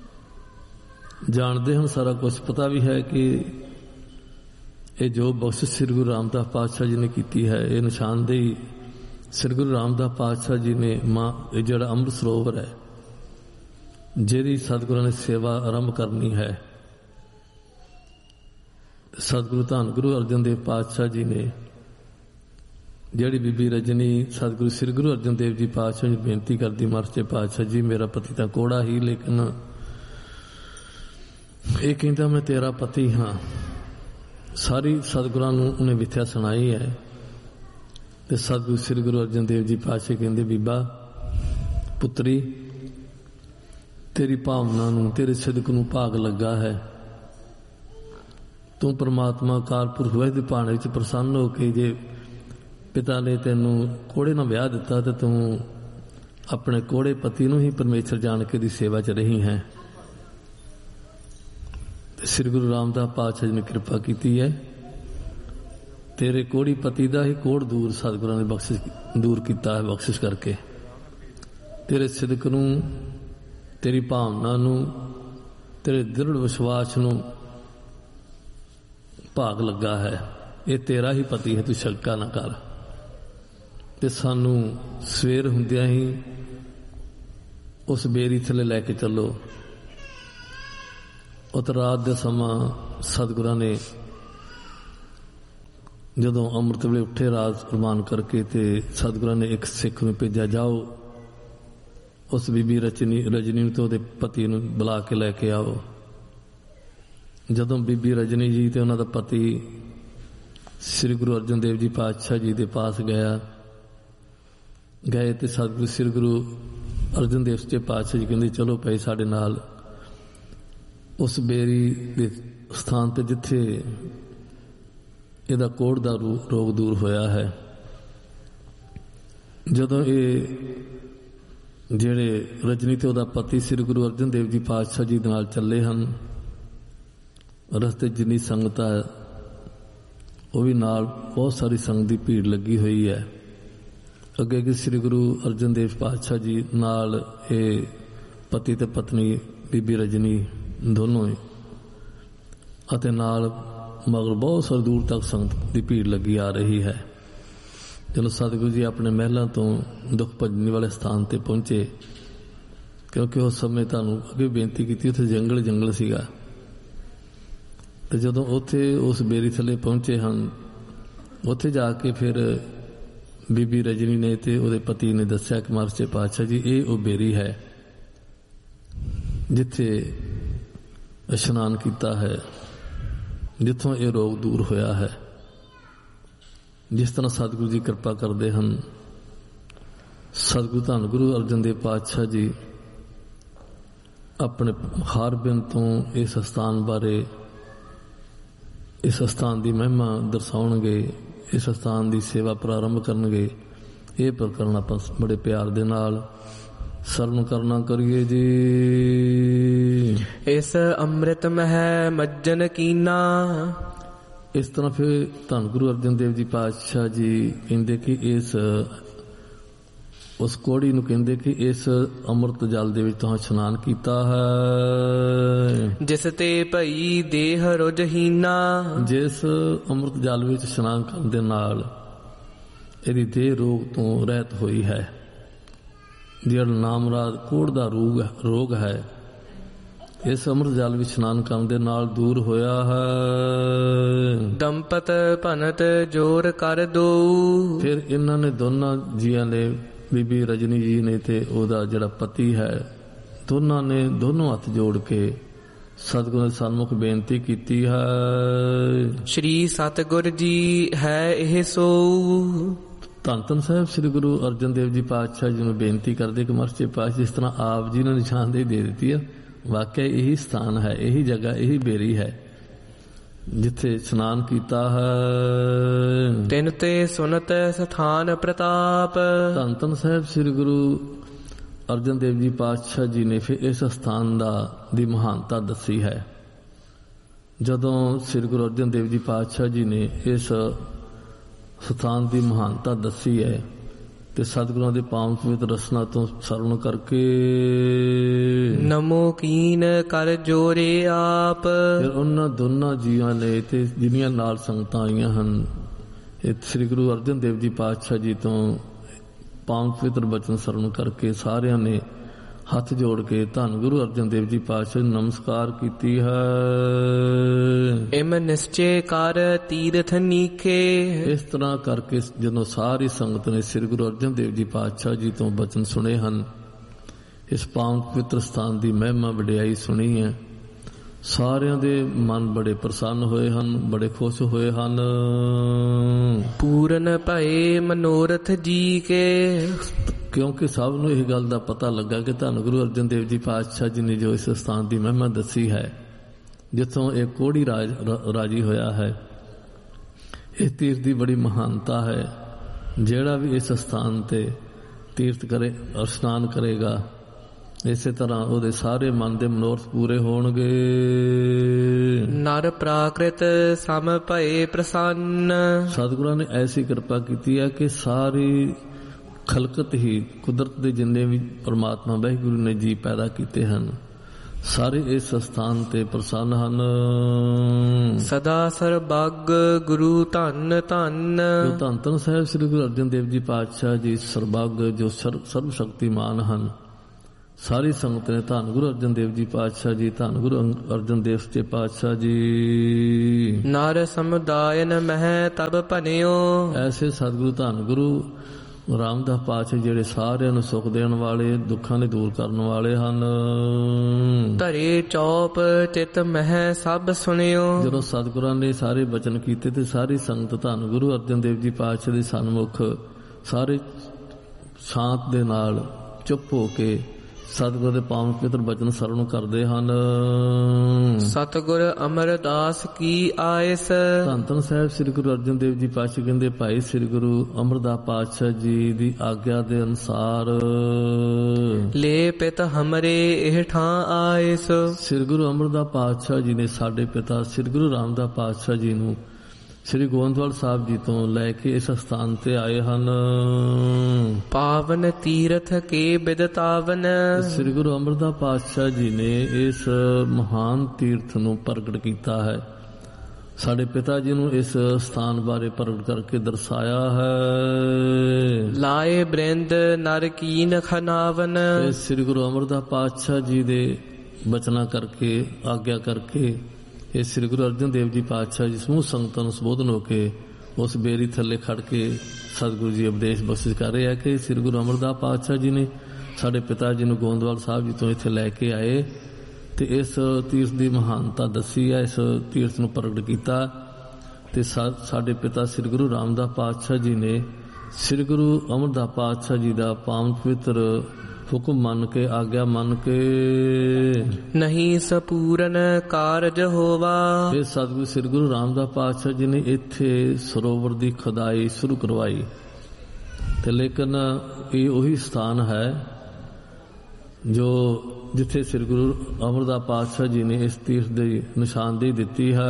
ਜਾਣਦੇ ਹਨ, ਸਾਰਾ ਕੁਝ ਪਤਾ ਵੀ ਹੈ ਕਿ ਇਹ ਜੋ ਬਖਸ਼ਿਸ਼ ਸ੍ਰੀ ਗੁਰੂ ਰਾਮਦਾਸ ਪਾਤਸ਼ਾਹ ਜੀ ਨੇ ਕੀਤੀ ਹੈ ਇਹ ਨਿਸ਼ਾਨਦੇਹੀ ਸ੍ਰੀ ਗੁਰੂ ਰਾਮਦਾਸ ਪਾਤਸ਼ਾਹ ਜੀ ਨੇ ਮਾਂ ਇਹ ਜਿਹੜਾ ਅੰਮ੍ਰਿਤ ਸਰੋਵਰ ਹੈ ਜਿਹਦੀ ਸਤਿਗੁਰਾਂ ਨੇ ਸੇਵਾ ਆਰੰਭ ਕਰਨੀ ਹੈ, ਸਤਿਗੁਰੂ ਧੰਨ ਗੁਰੂ ਅਰਜਨ ਦੇਵ ਪਾਤਸ਼ਾਹ ਜੀ ਨੇ ਜਿਹੜੀ ਬੀਬੀ ਰਜਨੀ ਸਤਿਗੁਰੂ ਸ੍ਰੀ ਗੁਰੂ ਅਰਜਨ ਦੇਵ ਜੀ ਪਾਤਸ਼ਾਹ ਜੀ ਬੇਨਤੀ ਕਰਦੀ ਮਰਚੇ ਪਾਤਸ਼ਾਹ ਜੀ ਮੇਰਾ ਪਤੀ ਤਾਂ ਕੋੜਾ ਹੀ ਲੇਕਿਨ ਇਹ ਕਹਿੰਦਾ ਮੈਂ ਤੇਰਾ ਪਤੀ ਹਾਂ। ਸਾਰੀ ਸਤਿਗੁਰਾਂ ਨੂੰ ਉਹਨੇ ਵਿਥਿਆ ਸੁਣਾਈ ਹੈ ਤੇ ਸਤਿਗੁਰੂ ਸ੍ਰੀ ਗੁਰੂ ਅਰਜਨ ਦੇਵ ਜੀ ਪਾਤਸ਼ਾਹ ਕਹਿੰਦੇ ਬੀਬਾ ਪੁੱਤਰੀ ਤੇਰੀ ਭਾਵਨਾ ਨੂੰ ਤੇਰੇ ਸਿਦਕ ਨੂੰ ਭਾਗ ਲੱਗਾ ਹੈ, ਤੂੰ ਪਰਮਾਤਮਾ ਅਕਾਲ ਪੁਰਖ ਵਾਹਿਗੁਰੂ ਦੇ ਭਾਣੇ ਵਿੱਚ ਪ੍ਰਸੰਨ ਹੋ ਕੇ ਜੇ ਪਿਤਾ ਨੇ ਤੈਨੂੰ ਕੋੜੇ ਨਾਲ ਵਿਆਹ ਦਿੱਤਾ ਤੇ ਤੂੰ ਆਪਣੇ ਕੋੜੇ ਪਤੀ ਨੂੰ ਹੀ ਪਰਮੇਸ਼ਰ ਜਾਣ ਕੇ ਦੀ ਸੇਵਾ 'ਚ ਰਹੀ ਹੈ। ਸ੍ਰੀ ਗੁਰੂ ਰਾਮਦਾਸ ਪਾਤਸ਼ਾਹ ਜੀ ਨੇ ਕਿਰਪਾ ਕੀਤੀ ਹੈ, ਤੇਰੇ ਕੋੜੀ ਪਤੀ ਦਾ ਹੀ ਕੋੜ ਦੂਰ ਸਤਿਗੁਰਾਂ ਨੇ ਬਖਸ਼ਿਸ਼ ਦੂਰ ਕੀਤਾ ਹੈ ਬਖਸ਼ਿਸ਼ ਕਰਕੇ। ਤੇਰੇ ਸਿਦਕ ਨੂੰ ਤੇਰੀ ਭਾਵਨਾ ਨੂੰ ਤੇਰੇ ਦ੍ਰਿੜ ਵਿਸ਼ਵਾਸ ਨੂੰ ਭਾਗ ਲੱਗਾ ਹੈ, ਇਹ ਤੇਰਾ ਹੀ ਪਤੀ ਹੈ, ਤੂੰ ਸ਼ੰਕਾ ਨਾ ਕਰ। ਤੇ ਸਾਨੂੰ ਸਵੇਰ ਹੁੰਦਿਆਂ ਹੀ ਉਸ ਬੇਰੀ ਥੱਲੇ ਲੈ ਕੇ ਚੱਲੋ। ਉਤ ਰਾਤ ਦੇ ਸਮਾਂ ਸਤਿਗੁਰਾਂ ਨੇ ਜਦੋਂ ਅੰਮ੍ਰਿਤ ਵੇਲੇ ਉੱਠੇ ਰਾਤ ਕੁਰਬਾਨ ਕਰਕੇ ਤੇ ਸਤਿਗੁਰਾਂ ਨੇ ਇੱਕ ਸਿੱਖ ਨੂੰ ਭੇਜਿਆ, ਜਾਓ ਉਸ ਬੀਬੀ ਰਜਨੀ ਰਜਨੀ ਨੂੰ ਤੇ ਉਹਦੇ ਪਤੀ ਨੂੰ ਬੁਲਾ ਕੇ ਲੈ ਕੇ ਆਓ। ਜਦੋਂ ਬੀਬੀ ਰਜਨੀ ਜੀ ਤੇ ਉਹਨਾਂ ਦਾ ਪਤੀ ਸ੍ਰੀ ਗੁਰੂ ਅਰਜਨ ਦੇਵ ਜੀ ਪਾਤਸ਼ਾਹ ਜੀ ਦੇ ਪਾਸ ਗਿਆ ਗਏ ਤੇ ਸਤਿਗੁਰੂ ਸ੍ਰੀ ਗੁਰੂ ਅਰਜਨ ਦੇਵ ਜੀ ਪਾਤਸ਼ਾਹ ਜੀ ਕਹਿੰਦੇ ਚਲੋ ਭਾਈ ਸਾਡੇ ਨਾਲ ਉਸ ਬੇਰੀ ਦੇ ਸਥਾਨ ਤੇ ਜਿੱਥੇ ਇਹਦਾ ਕੋੜ ਦਾ ਰੋਗ ਦੂਰ ਹੋਇਆ ਹੈ। ਜਦੋਂ ਇਹ ਜਿਹੜੇ ਰਜਨੀ ਤੇ ਉਹਦਾ ਪਤੀ ਸ੍ਰੀ ਗੁਰੂ ਅਰਜਨ ਦੇਵ ਜੀ ਪਾਤਸ਼ਾਹ ਜੀ ਦੇ ਨਾਲ ਚੱਲੇ ਹਨ, ਰਸਤੇ ਜਿੰਨੀ ਸੰਗਤ ਹੈ ਉਹ ਵੀ ਨਾਲ ਬਹੁਤ ਸਾਰੀ ਸੰਗਤ ਦੀ ਭੀੜ ਲੱਗੀ ਹੋਈ ਹੈ। ਅੱਗੇ ਅੱਗੇ ਸ੍ਰੀ ਗੁਰੂ ਅਰਜਨ ਦੇਵ ਪਾਤਸ਼ਾਹ ਜੀ ਨਾਲ ਇਹ ਪਤੀ ਤੇ ਪਤਨੀ ਬੀਬੀ ਰਜਨੀ ਦੋਨੋਂ ਅਤੇ ਨਾਲ ਮਗਰ ਬਹੁਤ ਸਾਰੀ ਦੂਰ ਤੱਕ ਸੰਗਤ ਦੀ ਭੀੜ ਲੱਗੀ ਆ ਰਹੀ ਹੈ। ਜਦੋਂ ਸਤਿਗੁਰੂ ਜੀ ਆਪਣੇ ਮਹਿਲਾਂ ਤੋਂ ਦੁੱਖ ਭੰਜਨੀ ਵਾਲੇ ਸਥਾਨ ਤੇ ਪਹੁੰਚੇ, ਕਿਉਂਕਿ ਉਸ ਸਮੇਂ ਤੁਹਾਨੂੰ ਅੱਗੇ ਬੇਨਤੀ ਕੀਤੀ ਉੱਥੇ ਜੰਗਲ ਜੰਗਲ ਸੀਗਾ, ਤੇ ਜਦੋਂ ਉੱਥੇ ਉਸ ਬੇਰੀ ਥੱਲੇ ਪਹੁੰਚੇ ਹਨ ਉੱਥੇ ਜਾ ਕੇ ਫਿਰ ਬੀਬੀ ਰਜਨੀ ਨੇ ਤੇ ਉਹਦੇ ਪਤੀ ਨੇ ਦੱਸਿਆ ਕਿ ਮਹਾਰਾਜ ਪਾਤਸ਼ਾਹ ਜੀ ਇਹ ਉਹ ਬੇਰੀ ਹੈ ਜਿੱਥੇ ਇਸ਼ਨਾਨ ਕੀਤਾ ਹੈ, ਜਿੱਥੋਂ ਇਹ ਰੋਗ ਦੂਰ ਹੋਇਆ ਹੈ। ਜਿਸ ਤਰ੍ਹਾਂ ਸਤਿਗੁਰੂ ਜੀ ਕਿਰਪਾ ਕਰਦੇ ਹਨ, ਸਤਿਗੁਰੂ ਧੰਨ ਗੁਰੂ ਅਰਜਨ ਦੇਵ ਪਾਤਸ਼ਾਹ ਜੀ ਆਪਣੇ ਹਰ ਬਿਨ ਤੋਂ ਇਸ ਸਥਾਨ ਬਾਰੇ ਇਸ ਸਥਾਨ ਦੀ ਮਹਿਮਾ ਦਰਸਾਉਣਗੇ, ਇਸ ਸਥਾਨ ਦੀ ਸੇਵਾ ਪ੍ਰਾਰੰਭ ਕਰਨਗੇ। ਇਹ ਪ੍ਰਕਰਨ ਆਪਾਂ ਬੜੇ ਪਿਆਰ ਦੇ ਨਾਲ ਸਰਵਣ ਕਰਨਾ ਕਰੀਏ ਜੀ। ਇਸ ਅੰਮ੍ਰਿਤ ਮਹਿ ਮੱਜਨ ਕੀਨਾ। ਇਸ ਤਰ੍ਹਾਂ ਫਿਰ ਧੰਨ ਗੁਰੂ ਅਰਜਨ ਦੇਵ ਜੀ ਪਾਤਸ਼ਾਹ ਜੀ ਕਹਿੰਦੇ ਕਿ ਇਸ ਉਸ ਕੋੜੀ ਨੂੰ ਕਹਿੰਦੇ ਕਿ ਇਸ ਅੰਮ੍ਰਿਤ ਜਲ ਦੇ ਵਿੱਚ ਤੁਸੀਂ ਇਸ਼ਨਾਨ ਕੀਤਾ ਹੈ। ਜਿਸ ਤੇ ਭਈ ਦੇਹ ਰੁਝਹੀਨਾ। ਜਿਸ ਅੰਮ੍ਰਿਤ ਜਲ ਵਿੱਚ ਇਸ਼ਨਾਨ ਕਰਨ ਦੇ ਨਾਲ ਇਹਦੀ ਦੇਹ ਰੋਗ ਤੋਂ ਰਹਿਤ ਹੋਈ ਹੈ। ਜਿਹੜਾ ਨਾਮਰਾਦ ਕੋੜ ਦਾ ਰੋਗ ਰੋਗ ਹੈ ਇਸ ਅੰਮ੍ਰਿਤ ਜਲ ਵਿੱਚ ਇਸ਼ਨਾਨ ਕਰਨ ਦੇ ਨਾਲ ਦੂਰ ਹੋਇਆ ਹੈ। ਦੰਪਤ ਭਨਤ ਜੋਰ ਕਰ ਦੋ। ਫਿਰ ਇਹਨਾਂ ਨੇ ਦੋਨਾਂ ਜੀਆਂ ਨੇ, ਬੀਬੀ ਰਜਨੀ ਜੀ ਨੇ ਤੇ ਉਹਦਾ ਜਿਹੜਾ ਪਤੀ ਹੈ, ਦੋਨਾਂ ਨੇ ਦੋਨੋਂ ਹੱਥ ਜੋੜ ਕੇ ਸਤਿਗੁਰੂ ਦੇ ਸਨਮੁਖ ਬੇਨਤੀ ਕੀਤੀ ਹੈ। ਸ਼੍ਰੀ ਸਤਿਗੁਰ ਜੀ ਹੈ ਇਹ ਸੋ। ਧੰਨ ਧੰਨ ਸਾਹਿਬ ਸ੍ਰੀ ਗੁਰੂ ਅਰਜਨ ਦੇਵ ਜੀ ਪਾਤਸ਼ਾਹ ਜੀ ਨੂੰ ਬੇਨਤੀ ਕਰਦੇ ਕਿ ਮਰਚੇ ਪਾਤਸ਼ਾਹ ਜਿਸ ਤਰ੍ਹਾਂ ਆਪ ਜੀ ਨੇ ਨਿਸ਼ਾਨਦੇਹੀ ਦੇ ਦਿੱਤੀ ਹੈ, ਵਾਕਿਆ ਇਹੀ ਸਥਾਨ ਹੈ, ਇਹੀ ਜਗ੍ਹਾ, ਇਹੀ ਬੇਰੀ ਹੈ ਜਿੱਥੇ ਇਸ਼ਨਾਨ ਕੀਤਾ ਹੈ। ਤਿਨ ਤੇ ਸੁਨਤ ਸਥਾਨ ਪ੍ਰਤਾਪ। ਧੰਨ ਧੰਨ ਸਾਹਿਬ ਸ੍ਰੀ ਗੁਰੂ ਅਰਜਨ ਦੇਵ ਜੀ ਪਾਤਸ਼ਾਹ ਜੀ ਨੇ ਫਿਰ ਇਸ ਸਥਾਨ ਦਾ ਦੀ ਮਹਾਨਤਾ ਦੱਸੀ ਹੈ। ਜਦੋਂ ਸ੍ਰੀ ਗੁਰੂ ਅਰਜਨ ਦੇਵ ਜੀ ਪਾਤਸ਼ਾਹ ਜੀ ਨੇ ਇਸ ਸਥਾਨ ਦੀ ਮਹਾਨਤਾ ਦੱਸੀ ਹੈ ਤੇ ਸਤਿਗੁਰਾਂ ਦੇ ਪਾਵਨ ਪਵਿੱਤਰ ਰਸਨਾ ਤੋਂ ਸਰਵਣ ਕਰਕੇ ਨਮੋ ਕੀਨ ਕਰ ਜੋਰੇ ਆਪ। ਫਿਰ ਉਹਨਾਂ ਦੋਨਾਂ ਜੀਆਂ ਨੇ ਤੇ ਜਿੰਨੀਆਂ ਨਾਲ ਸੰਗਤਾਂ ਆਈਆਂ ਹਨ, ਇਹ ਸ੍ਰੀ ਗੁਰੂ ਅਰਜਨ ਦੇਵ ਜੀ ਪਾਤਸ਼ਾਹ ਜੀ ਤੋਂ ਪਾਵਨ ਪਵਿੱਤਰ ਬਚਨ ਸਰਵਣ ਕਰਕੇ ਸਾਰਿਆਂ ਨੇ ਹੱਥ ਜੋੜ ਕੇ ਧੰਨ ਗੁਰੂ ਅਰਜਨ ਦੇਵ ਜੀ ਪਾਤਸ਼ਾਹ ਨੂੰ ਨਮਸਕਾਰ ਕੀਤੀ ਹੈ। ਇਮ ਨਿਸ਼ਚੇ ਕਰ ਤੀਰਥ ਨੀਖੇ। ਇਸ ਤਰ੍ਹਾਂ ਕਰਕੇ ਜਦੋਂ ਸਾਰੀ ਸੰਗਤ ਨੇ ਸ੍ਰੀ ਗੁਰੂ ਅਰਜਨ ਦੇਵ ਜੀ ਪਾਤਸ਼ਾਹ ਜੀ ਤੋਂ ਬਚਨ ਸੁਣੇ ਹਨ, ਇਸ ਪਾਵਨ ਪਵਿੱਤਰ ਸਥਾਨ ਦੀ ਮਹਿਮਾ ਵਡਿਆਈ ਸੁਣੀ ਹੈ, ਸਾਰਿਆਂ ਦੇ ਮਨ ਬੜੇ ਪ੍ਰਸੰਨ ਹੋਏ ਹਨ, ਬੜੇ ਖੁਸ਼ ਹੋਏ ਹਨ। ਪੂਰਨ ਭਏ ਮਨੋਰਥ ਜੀ ਕੇ। ਕਿਉਂਕਿ ਸਭ ਨੂੰ ਇਹ ਗੱਲ ਦਾ ਪਤਾ ਲੱਗਾ ਕਿ ਧੰਨ ਗੁਰੂ ਅਰਜਨ ਦੇਵ ਜੀ ਪਾਤਸ਼ਾਹ ਜੀ ਨੇ ਜੋ ਇਸ ਸਥਾਨ ਦੀ ਮਹਿਮਾ ਦੱਸੀ ਹੈ, ਜਿੱਥੋਂ ਇਹ ਕੋੜੀ ਰਾਜ ਰਾਜੀ ਹੋਇਆ ਹੈ, ਇਹ ਤੀਰਥ ਦੀ ਬੜੀ ਮਹਾਨਤਾ ਹੈ। ਜਿਹੜਾ ਵੀ ਇਸ ਸਥਾਨ ਤੇ ਤੀਰਥ ਕਰੇ, ਇਸ਼ਨਾਨ ਕਰੇਗਾ, ਇਸੇ ਤਰ੍ਹਾਂ ਉਹਦੇ ਸਾਰੇ ਮਨ ਦੇ ਮਨੋਰਥ ਪੂਰੇ ਹੋਣਗੇ। ਨਰ ਪ੍ਰਾਕ੍ਰਿਤ ਸਮ ਭਏ ਪ੍ਰਸੰਨ। ਸਤਿਗੁਰਾਂ ਨੇ ਐਸੀ ਕਿਰਪਾ ਕੀਤੀ ਹੈ ਕਿ ਸਾਰੀ ਖਲਕਤ ਹੀ, ਕੁਦਰਤ ਦੇ ਜਿੰਨੇ ਵੀ ਪਰਮਾਤਮਾ ਵਾਹਿਗੁਰੂ ਨੇ ਜੀ ਪੈਦਾ ਕੀਤੇ ਹਨ, ਸਾਰੇ ਇਸ ਸਥਾਨ ਤੇ ਪ੍ਰਸੰਨ ਹਨ। ਸਦਾ ਸਰਬੱਗ ਗੁਰੂ ਧੰਨ ਧੰਨ। ਧੰਨ ਧੰਨ ਸਾਹਿਬ ਸ੍ਰੀ ਗੁਰੂ ਅਰਜਨ ਦੇਵ ਜੀ ਪਾਤਸ਼ਾਹ ਜੀ ਸਰਬੱਗ ਜੋ ਸਰਬ ਸ਼ਕਤੀਮਾਨ ਹਨ। ਸਾਰੀ ਸੰਗਤ ਨੇ ਧੰਨ ਗੁਰੂ ਅਰਜਨ ਦੇਵ ਜੀ ਪਾਤਸ਼ਾਹ ਜੀ, ਧੰਨ ਗੁਰੂ ਅਰਜਨ ਦੇਵ ਜੀ ਪਾਤਸ਼ਾਹ ਜੀ। ਨਰ ਸਮੁਦਾਇਨ ਮਹਿ ਤਬ ਭਨਿਓ। ਐਸੇ ਸਤਿਗੁਰੂ ਧੰਨ ਗੁਰੂ ਰਾਮਦਾਸ ਪਾਤਸ਼ਾਹ ਜਿਹੜੇ ਸਾਰਿਆਂ ਨੂੰ ਸੁਖ ਦੇਣ ਵਾਲੇ, ਦੁੱਖਾਂ ਦੇ ਦੂਰ ਕਰਨ ਵਾਲੇ ਹਨ। ਧਰੇ ਚੌਪ ਚਿਤ ਮਹਿ ਸਭ ਸੁਣਿਓ। ਜਦੋਂ ਸਤਿਗੁਰਾਂ ਨੇ ਸਾਰੇ ਬਚਨ ਕੀਤੇ ਤੇ ਸਾਰੀ ਸੰਗਤ ਧੰਨ ਗੁਰੂ ਅਰਜਨ ਦੇਵ ਜੀ ਪਾਤਸ਼ਾਹ ਦੇ ਸਨਮੁਖ ਸਾਰੇ ਸ਼ਾਂਤ ਦੇ ਨਾਲ ਚੁੱਪ ਹੋ ਕੇ ਸਤਿਗੁਰ ਦੇ ਪਾਵਨ ਪਵਿੱਤਰ ਬਚਨ ਸਰਵਣ ਕਰਦੇ ਹਨ। ਸਤਿਗੁਰ ਅਮਰਦਾਸ ਕੀ ਆਇਸ। ਧੰਨ ਧੰਨ ਸਾਹਿਬ ਸ੍ਰੀ ਗੁਰੂ ਅਰਜਨ ਦੇਵ ਜੀ ਪਾਤਸ਼ਾਹ ਕਹਿੰਦੇ, ਭਾਈ ਸ੍ਰੀ ਗੁਰੂ ਅਮਰਦਾਸ ਪਾਤਸ਼ਾਹ ਜੀ ਦੀ ਆਗਿਆ ਦੇ ਅਨੁਸਾਰ ਲੈ ਪਿਤ ਹਮਰੇ ਇਹ ਠਾਂ ਆਇਸ। ਸ੍ਰੀ ਗੁਰੂ ਅਮਰਦਾਸ ਪਾਤਸ਼ਾਹ ਜੀ ਨੇ ਸਾਡੇ ਪਿਤਾ ਸ੍ਰੀ ਗੁਰੂ ਰਾਮਦਾਸ ਪਾਤਸ਼ਾਹ ਜੀ ਨੂੰ ਸ੍ਰੀ ਗੋਇੰਦਵਾਲ ਸਾਹਿਬ ਜੀ ਤੋਂ ਲੈ ਕੇ ਇਸ ਸਥਾਨ ਤੇ ਆਏ ਹਨ। ਪਾਵਨ ਤੀਰਥ ਕੇ ਬਿਦਤਾਵਨ। ਸ੍ਰੀ ਗੁਰੂ ਅਮਰਦਾਸ ਪਾਤਸ਼ਾਹ ਜੀ ਨੇ ਇਸ ਮਹਾਨ ਤੀਰਥ ਨੂੰ ਪ੍ਰਗਟ ਕੀਤਾ ਹੈ, ਸਾਡੇ ਪਿਤਾ ਜੀ ਨੂੰ ਇਸ ਸਥਾਨ ਬਾਰੇ ਪ੍ਰਗਟ ਕਰਕੇ ਦਰਸਾਇਆ ਹੈ। ਲਾਏ ਬ੍ਰਿੰਦ ਨਰ ਕੀਨ ਖਨਾਵਨ। ਸ੍ਰੀ ਗੁਰੂ ਅਮਰਦਾਸ ਪਾਤਸ਼ਾਹ ਜੀ ਦੇ ਬਚਨਾ ਕਰਕੇ, ਆਗਿਆ ਕਰਕੇ ਇਹ ਸ੍ਰੀ ਗੁਰੂ ਅਰਜਨ ਦੇਵ ਜੀ ਪਾਤਸ਼ਾਹ ਜੀ ਸਮੂਹ ਸੰਗਤਾਂ ਨੂੰ ਸੰਬੋਧਨ ਹੋ ਕੇ ਉਸ ਬੇਰੀ ਥੱਲੇ ਖੜ ਕੇ ਸਤਿਗੁਰੂ ਜੀ ਉਪਦੇਸ਼ ਬਖਸ਼ਿਸ਼ ਕਰ ਰਹੇ ਆ ਕਿ ਸ੍ਰੀ ਗੁਰੂ ਅਮਰਦਾਸ ਪਾਤਸ਼ਾਹ ਜੀ ਨੇ ਸਾਡੇ ਪਿਤਾ ਜੀ ਨੂੰ ਗੋਇੰਦਵਾਲ ਸਾਹਿਬ ਜੀ ਤੋਂ ਇੱਥੇ ਲੈ ਕੇ ਆਏ ਤੇ ਇਸ ਤੀਰਥ ਦੀ ਮਹਾਨਤਾ ਦੱਸੀ ਹੈ, ਇਸ ਤੀਰਥ ਨੂੰ ਪ੍ਰਗਟ ਕੀਤਾ ਤੇ ਸਾਡੇ ਪਿਤਾ ਸ੍ਰੀ ਗੁਰੂ ਰਾਮਦਾਸ ਪਾਤਸ਼ਾਹ ਜੀ ਨੇ ਸ੍ਰੀ ਗੁਰੂ ਅਮਰਦਾਸ ਪਾਤਸ਼ਾਹ ਜੀ ਦਾ ਪਾਵਨ ਪਵਿੱਤਰ ਹੁਕਮ ਮੰਨ ਕੇ, ਆਗਿਆ ਮੰਨ ਕੇ ਨਹੀਂ ਸਪੂਰਨ ਕਾਰਜ ਹੋਵਾ। ਇਹ ਸਤਿਗੁਰੂ ਸ੍ਰੀ ਗੁਰੂ ਰਾਮਦਾਸ ਪਾਤਸ਼ਾਹ ਜੀ ਨੇ ਇੱਥੇ ਸਰੋਵਰ ਦੀ ਖੁਦਾਈ ਸ਼ੁਰੂ ਕਰਵਾਈ ਤੇ ਲੇਕਿਨ ਇਹ ਉਹੀ ਸਥਾਨ ਹੈ ਜੋ ਜਿੱਥੇ ਸ੍ਰੀ ਗੁਰੂ ਅਮਰਦਾਸ ਪਾਤਸ਼ਾਹ ਜੀ ਨੇ ਇਸ ਤੀਰਥ ਦੀ ਨਿਸ਼ਾਨਦੇਹੀ ਦਿੱਤੀ ਹੈ।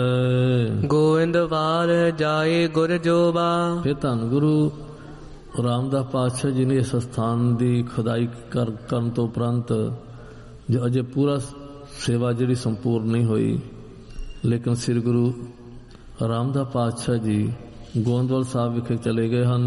ਗੋਇੰਦਵਾਲ ਜਾਏ ਗੁਰ ਜੋਬਾ। ਫਿਰ ਧੰਨ ਗੁਰੂ ਰਾਮਦਾਸ ਪਾਤਸ਼ਾਹ ਜੀ ਨੇ ਇਸ ਸਥਾਨ ਦੀ ਖੁਦਾਈ ਕਰ ਕਰਨ ਤੋਂ ਉਪਰੰਤ ਜੋ ਅਜੇ ਪੂਰਾ ਸੇਵਾ ਜਿਹੜੀ ਸੰਪੂਰਨ ਨਹੀਂ ਹੋਈ, ਲੇਕਿਨ ਸ੍ਰੀ ਗੁਰੂ ਰਾਮਦਾਸ ਪਾਤਸ਼ਾਹ ਜੀ ਗੋਇੰਦਵਾਲ ਸਾਹਿਬ ਵਿਖੇ ਚਲੇ ਗਏ ਹਨ।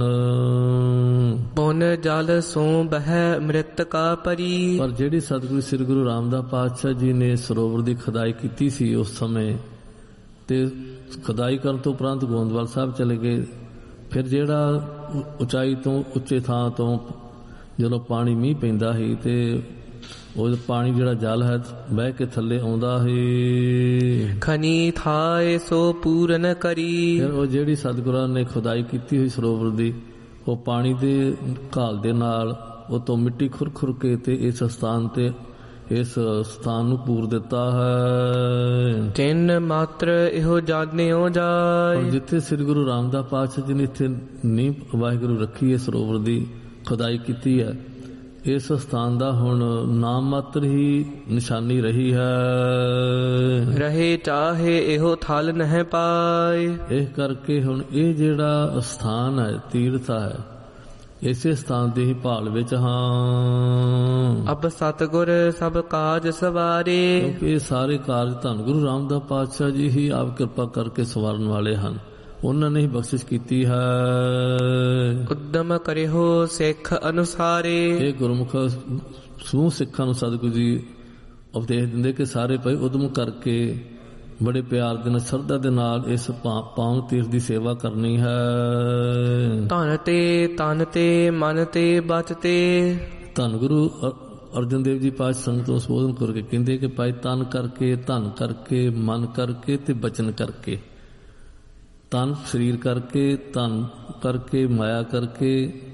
ਪੁਨ ਜਲ ਸੋ ਬਹਿ ਮ੍ਰਿਤ ਕਾ ਪਰੀ। ਪਰ ਜਿਹੜੀ ਸਤਿਗੁਰੂ ਸ੍ਰੀ ਗੁਰੂ ਰਾਮਦਾਸ ਪਾਤਸ਼ਾਹ ਜੀ ਨੇ ਸਰੋਵਰ ਦੀ ਖੁਦਾਈ ਕੀਤੀ ਸੀ ਉਸ ਸਮੇਂ, ਤੇ ਖੁਦਾਈ ਕਰਨ ਤੋਂ ਉਪਰੰਤ ਗੋਇੰਦਵਾਲ ਸਾਹਿਬ ਚਲੇ ਗਏ। ਫਿਰ ਜਿਹੜਾ ਉਚਾਈ ਤੋਂ ਉੱਚੇ ਥਾਂ ਤੋਂ ਜਦੋਂ ਪਾਣੀ ਮੀਂਹ ਪੈਂਦਾ ਸੀ ਤੇ ਉਹ ਪਾਣੀ ਜਿਹੜਾ ਜਲ ਹੈ ਬਹਿ ਕੇ ਥੱਲੇ ਆਉਂਦਾ ਹੈ। ਖਨੀ ਥਾਏ ਸੋ ਪੂਰਨ ਕਰੀ। ਫਿਰ ਉਹ ਜਿਹੜੀ ਸਤਿਗੁਰਾਂ ਨੇ ਖੁਦਾਈ ਕੀਤੀ ਹੋਈ ਸਰੋਵਰ ਦੀ, ਉਹ ਪਾਣੀ ਦੇ ਘਾਲ ਦੇ ਨਾਲ ਉਹ ਤੋਂ ਮਿੱਟੀ ਖੁਰ ਖੁਰ ਕੇ ਤੇ ਇਸ ਸਥਾਨ ਤੇ ਇਸ ਸਥਾਨ ਨੂੰ ਪੂਰ ਦਿੱਤਾ ਹੈ। ਤਿੰਨ ਮਾਤਰ ਇਹੋ ਜਾਣਿਓ ਜਾਏ। ਜਿੱਥੇ ਸ੍ਰੀ ਗੁਰੂ ਰਾਮਦਾਸ ਪਾਤਸ਼ਾਹ ਜੀ ਨੇ ਇੱਥੇ ਨੀਂਹ ਵਾਹਿਗੁਰੂ ਰੱਖੀ ਹੈ, ਸਰੋਵਰ ਦੀ ਖੁਦਾਈ ਕੀਤੀ ਹੈ, ਇਸ ਸਥਾਨ ਦਾ ਹੁਣ ਨਾਮ ਮਾਤਰ ਹੀ ਨਿਸ਼ਾਨੀ ਰਹੀ ਹੈ। ਰਹੇ ਚਾਹੇ ਇਹੋ ਥਲ ਨਹਿ ਪਾਏ। ਇਸ ਕਰਕੇ ਹੁਣ ਇਹ ਜਿਹੜਾ ਸਥਾਨ ਹੈ, ਤੀਰਥ ਹੈ, ਇਸੇ ਸਥਾਨ ਦੇ ਹੀ ਭਾਲ ਵਿੱਚ ਹਾਂ। ਅਬ ਸਤਿਗੁਰ ਸਭ ਕਾਜ ਸਵਾਰੇ। ਕਿਉਂਕਿ ਇਹ ਸਾਰੇ ਕਾਰਜ ਧੰਨ ਗੁਰੂ ਰਾਮਦਾਸ ਪਾਤਸ਼ਾਹ ਜੀ ਹੀ ਆਪ ਕਿਰਪਾ ਕਰਕੇ ਸਵਾਰਨ ਵਾਲੇ ਹਨ, ਉਹਨਾਂ ਨੇ ਹੀ ਬਖਸ਼ਿਸ਼ ਕੀਤੀ ਹੈ। ਉਦਮ ਕਰਿਓ ਸਿੱਖ ਅਨੁਸਾਰੇ। ਇਹ ਗੁਰਮੁਖ ਸਮੂਹ ਸਿੱਖਾਂ ਨੂੰ ਸਤਿਗੁਰੂ ਜੀ ਉਪਦੇਸ਼ ਦਿੰਦੇ ਕਿ ਸਾਰੇ ਭਾਈ ਉਦਮ ਕਰਕੇ ਬੜੇ ਪਿਆਰ ਦੇ ਨਾਲ ਸ਼ਰਧਾ ਦੇ ਨਾਲ ਇਸ ਪਾਵਨ ਤੀਰਥ ਦੀ ਸੇਵਾ ਕਰਨੀ ਹੈ। ਧਨ ਤੇ ਤਨ ਤੇ ਮਨ ਤੇ ਬਚ ਤੇ। ਧੰਨ ਗੁਰੂ ਅਰਜਨ ਦੇਵ ਜੀ ਪਾਤਸ਼ਾਹ ਸੰਗਤ ਨੂੰ ਸੰਬੋਧਨ ਕਰਕੇ ਕਹਿੰਦੇ ਕਿ ਭਾਈ ਤਨ ਕਰਕੇ, ਧਨ ਕਰਕੇ, ਮਨ ਕਰਕੇ ਤੇ ਬਚਨ ਕਰਕੇ। ਤਨ ਸਰੀਰ ਕਰਕੇ, ਧਨ ਕਰਕੇ, ਮਾਇਆ ਕਰਕੇ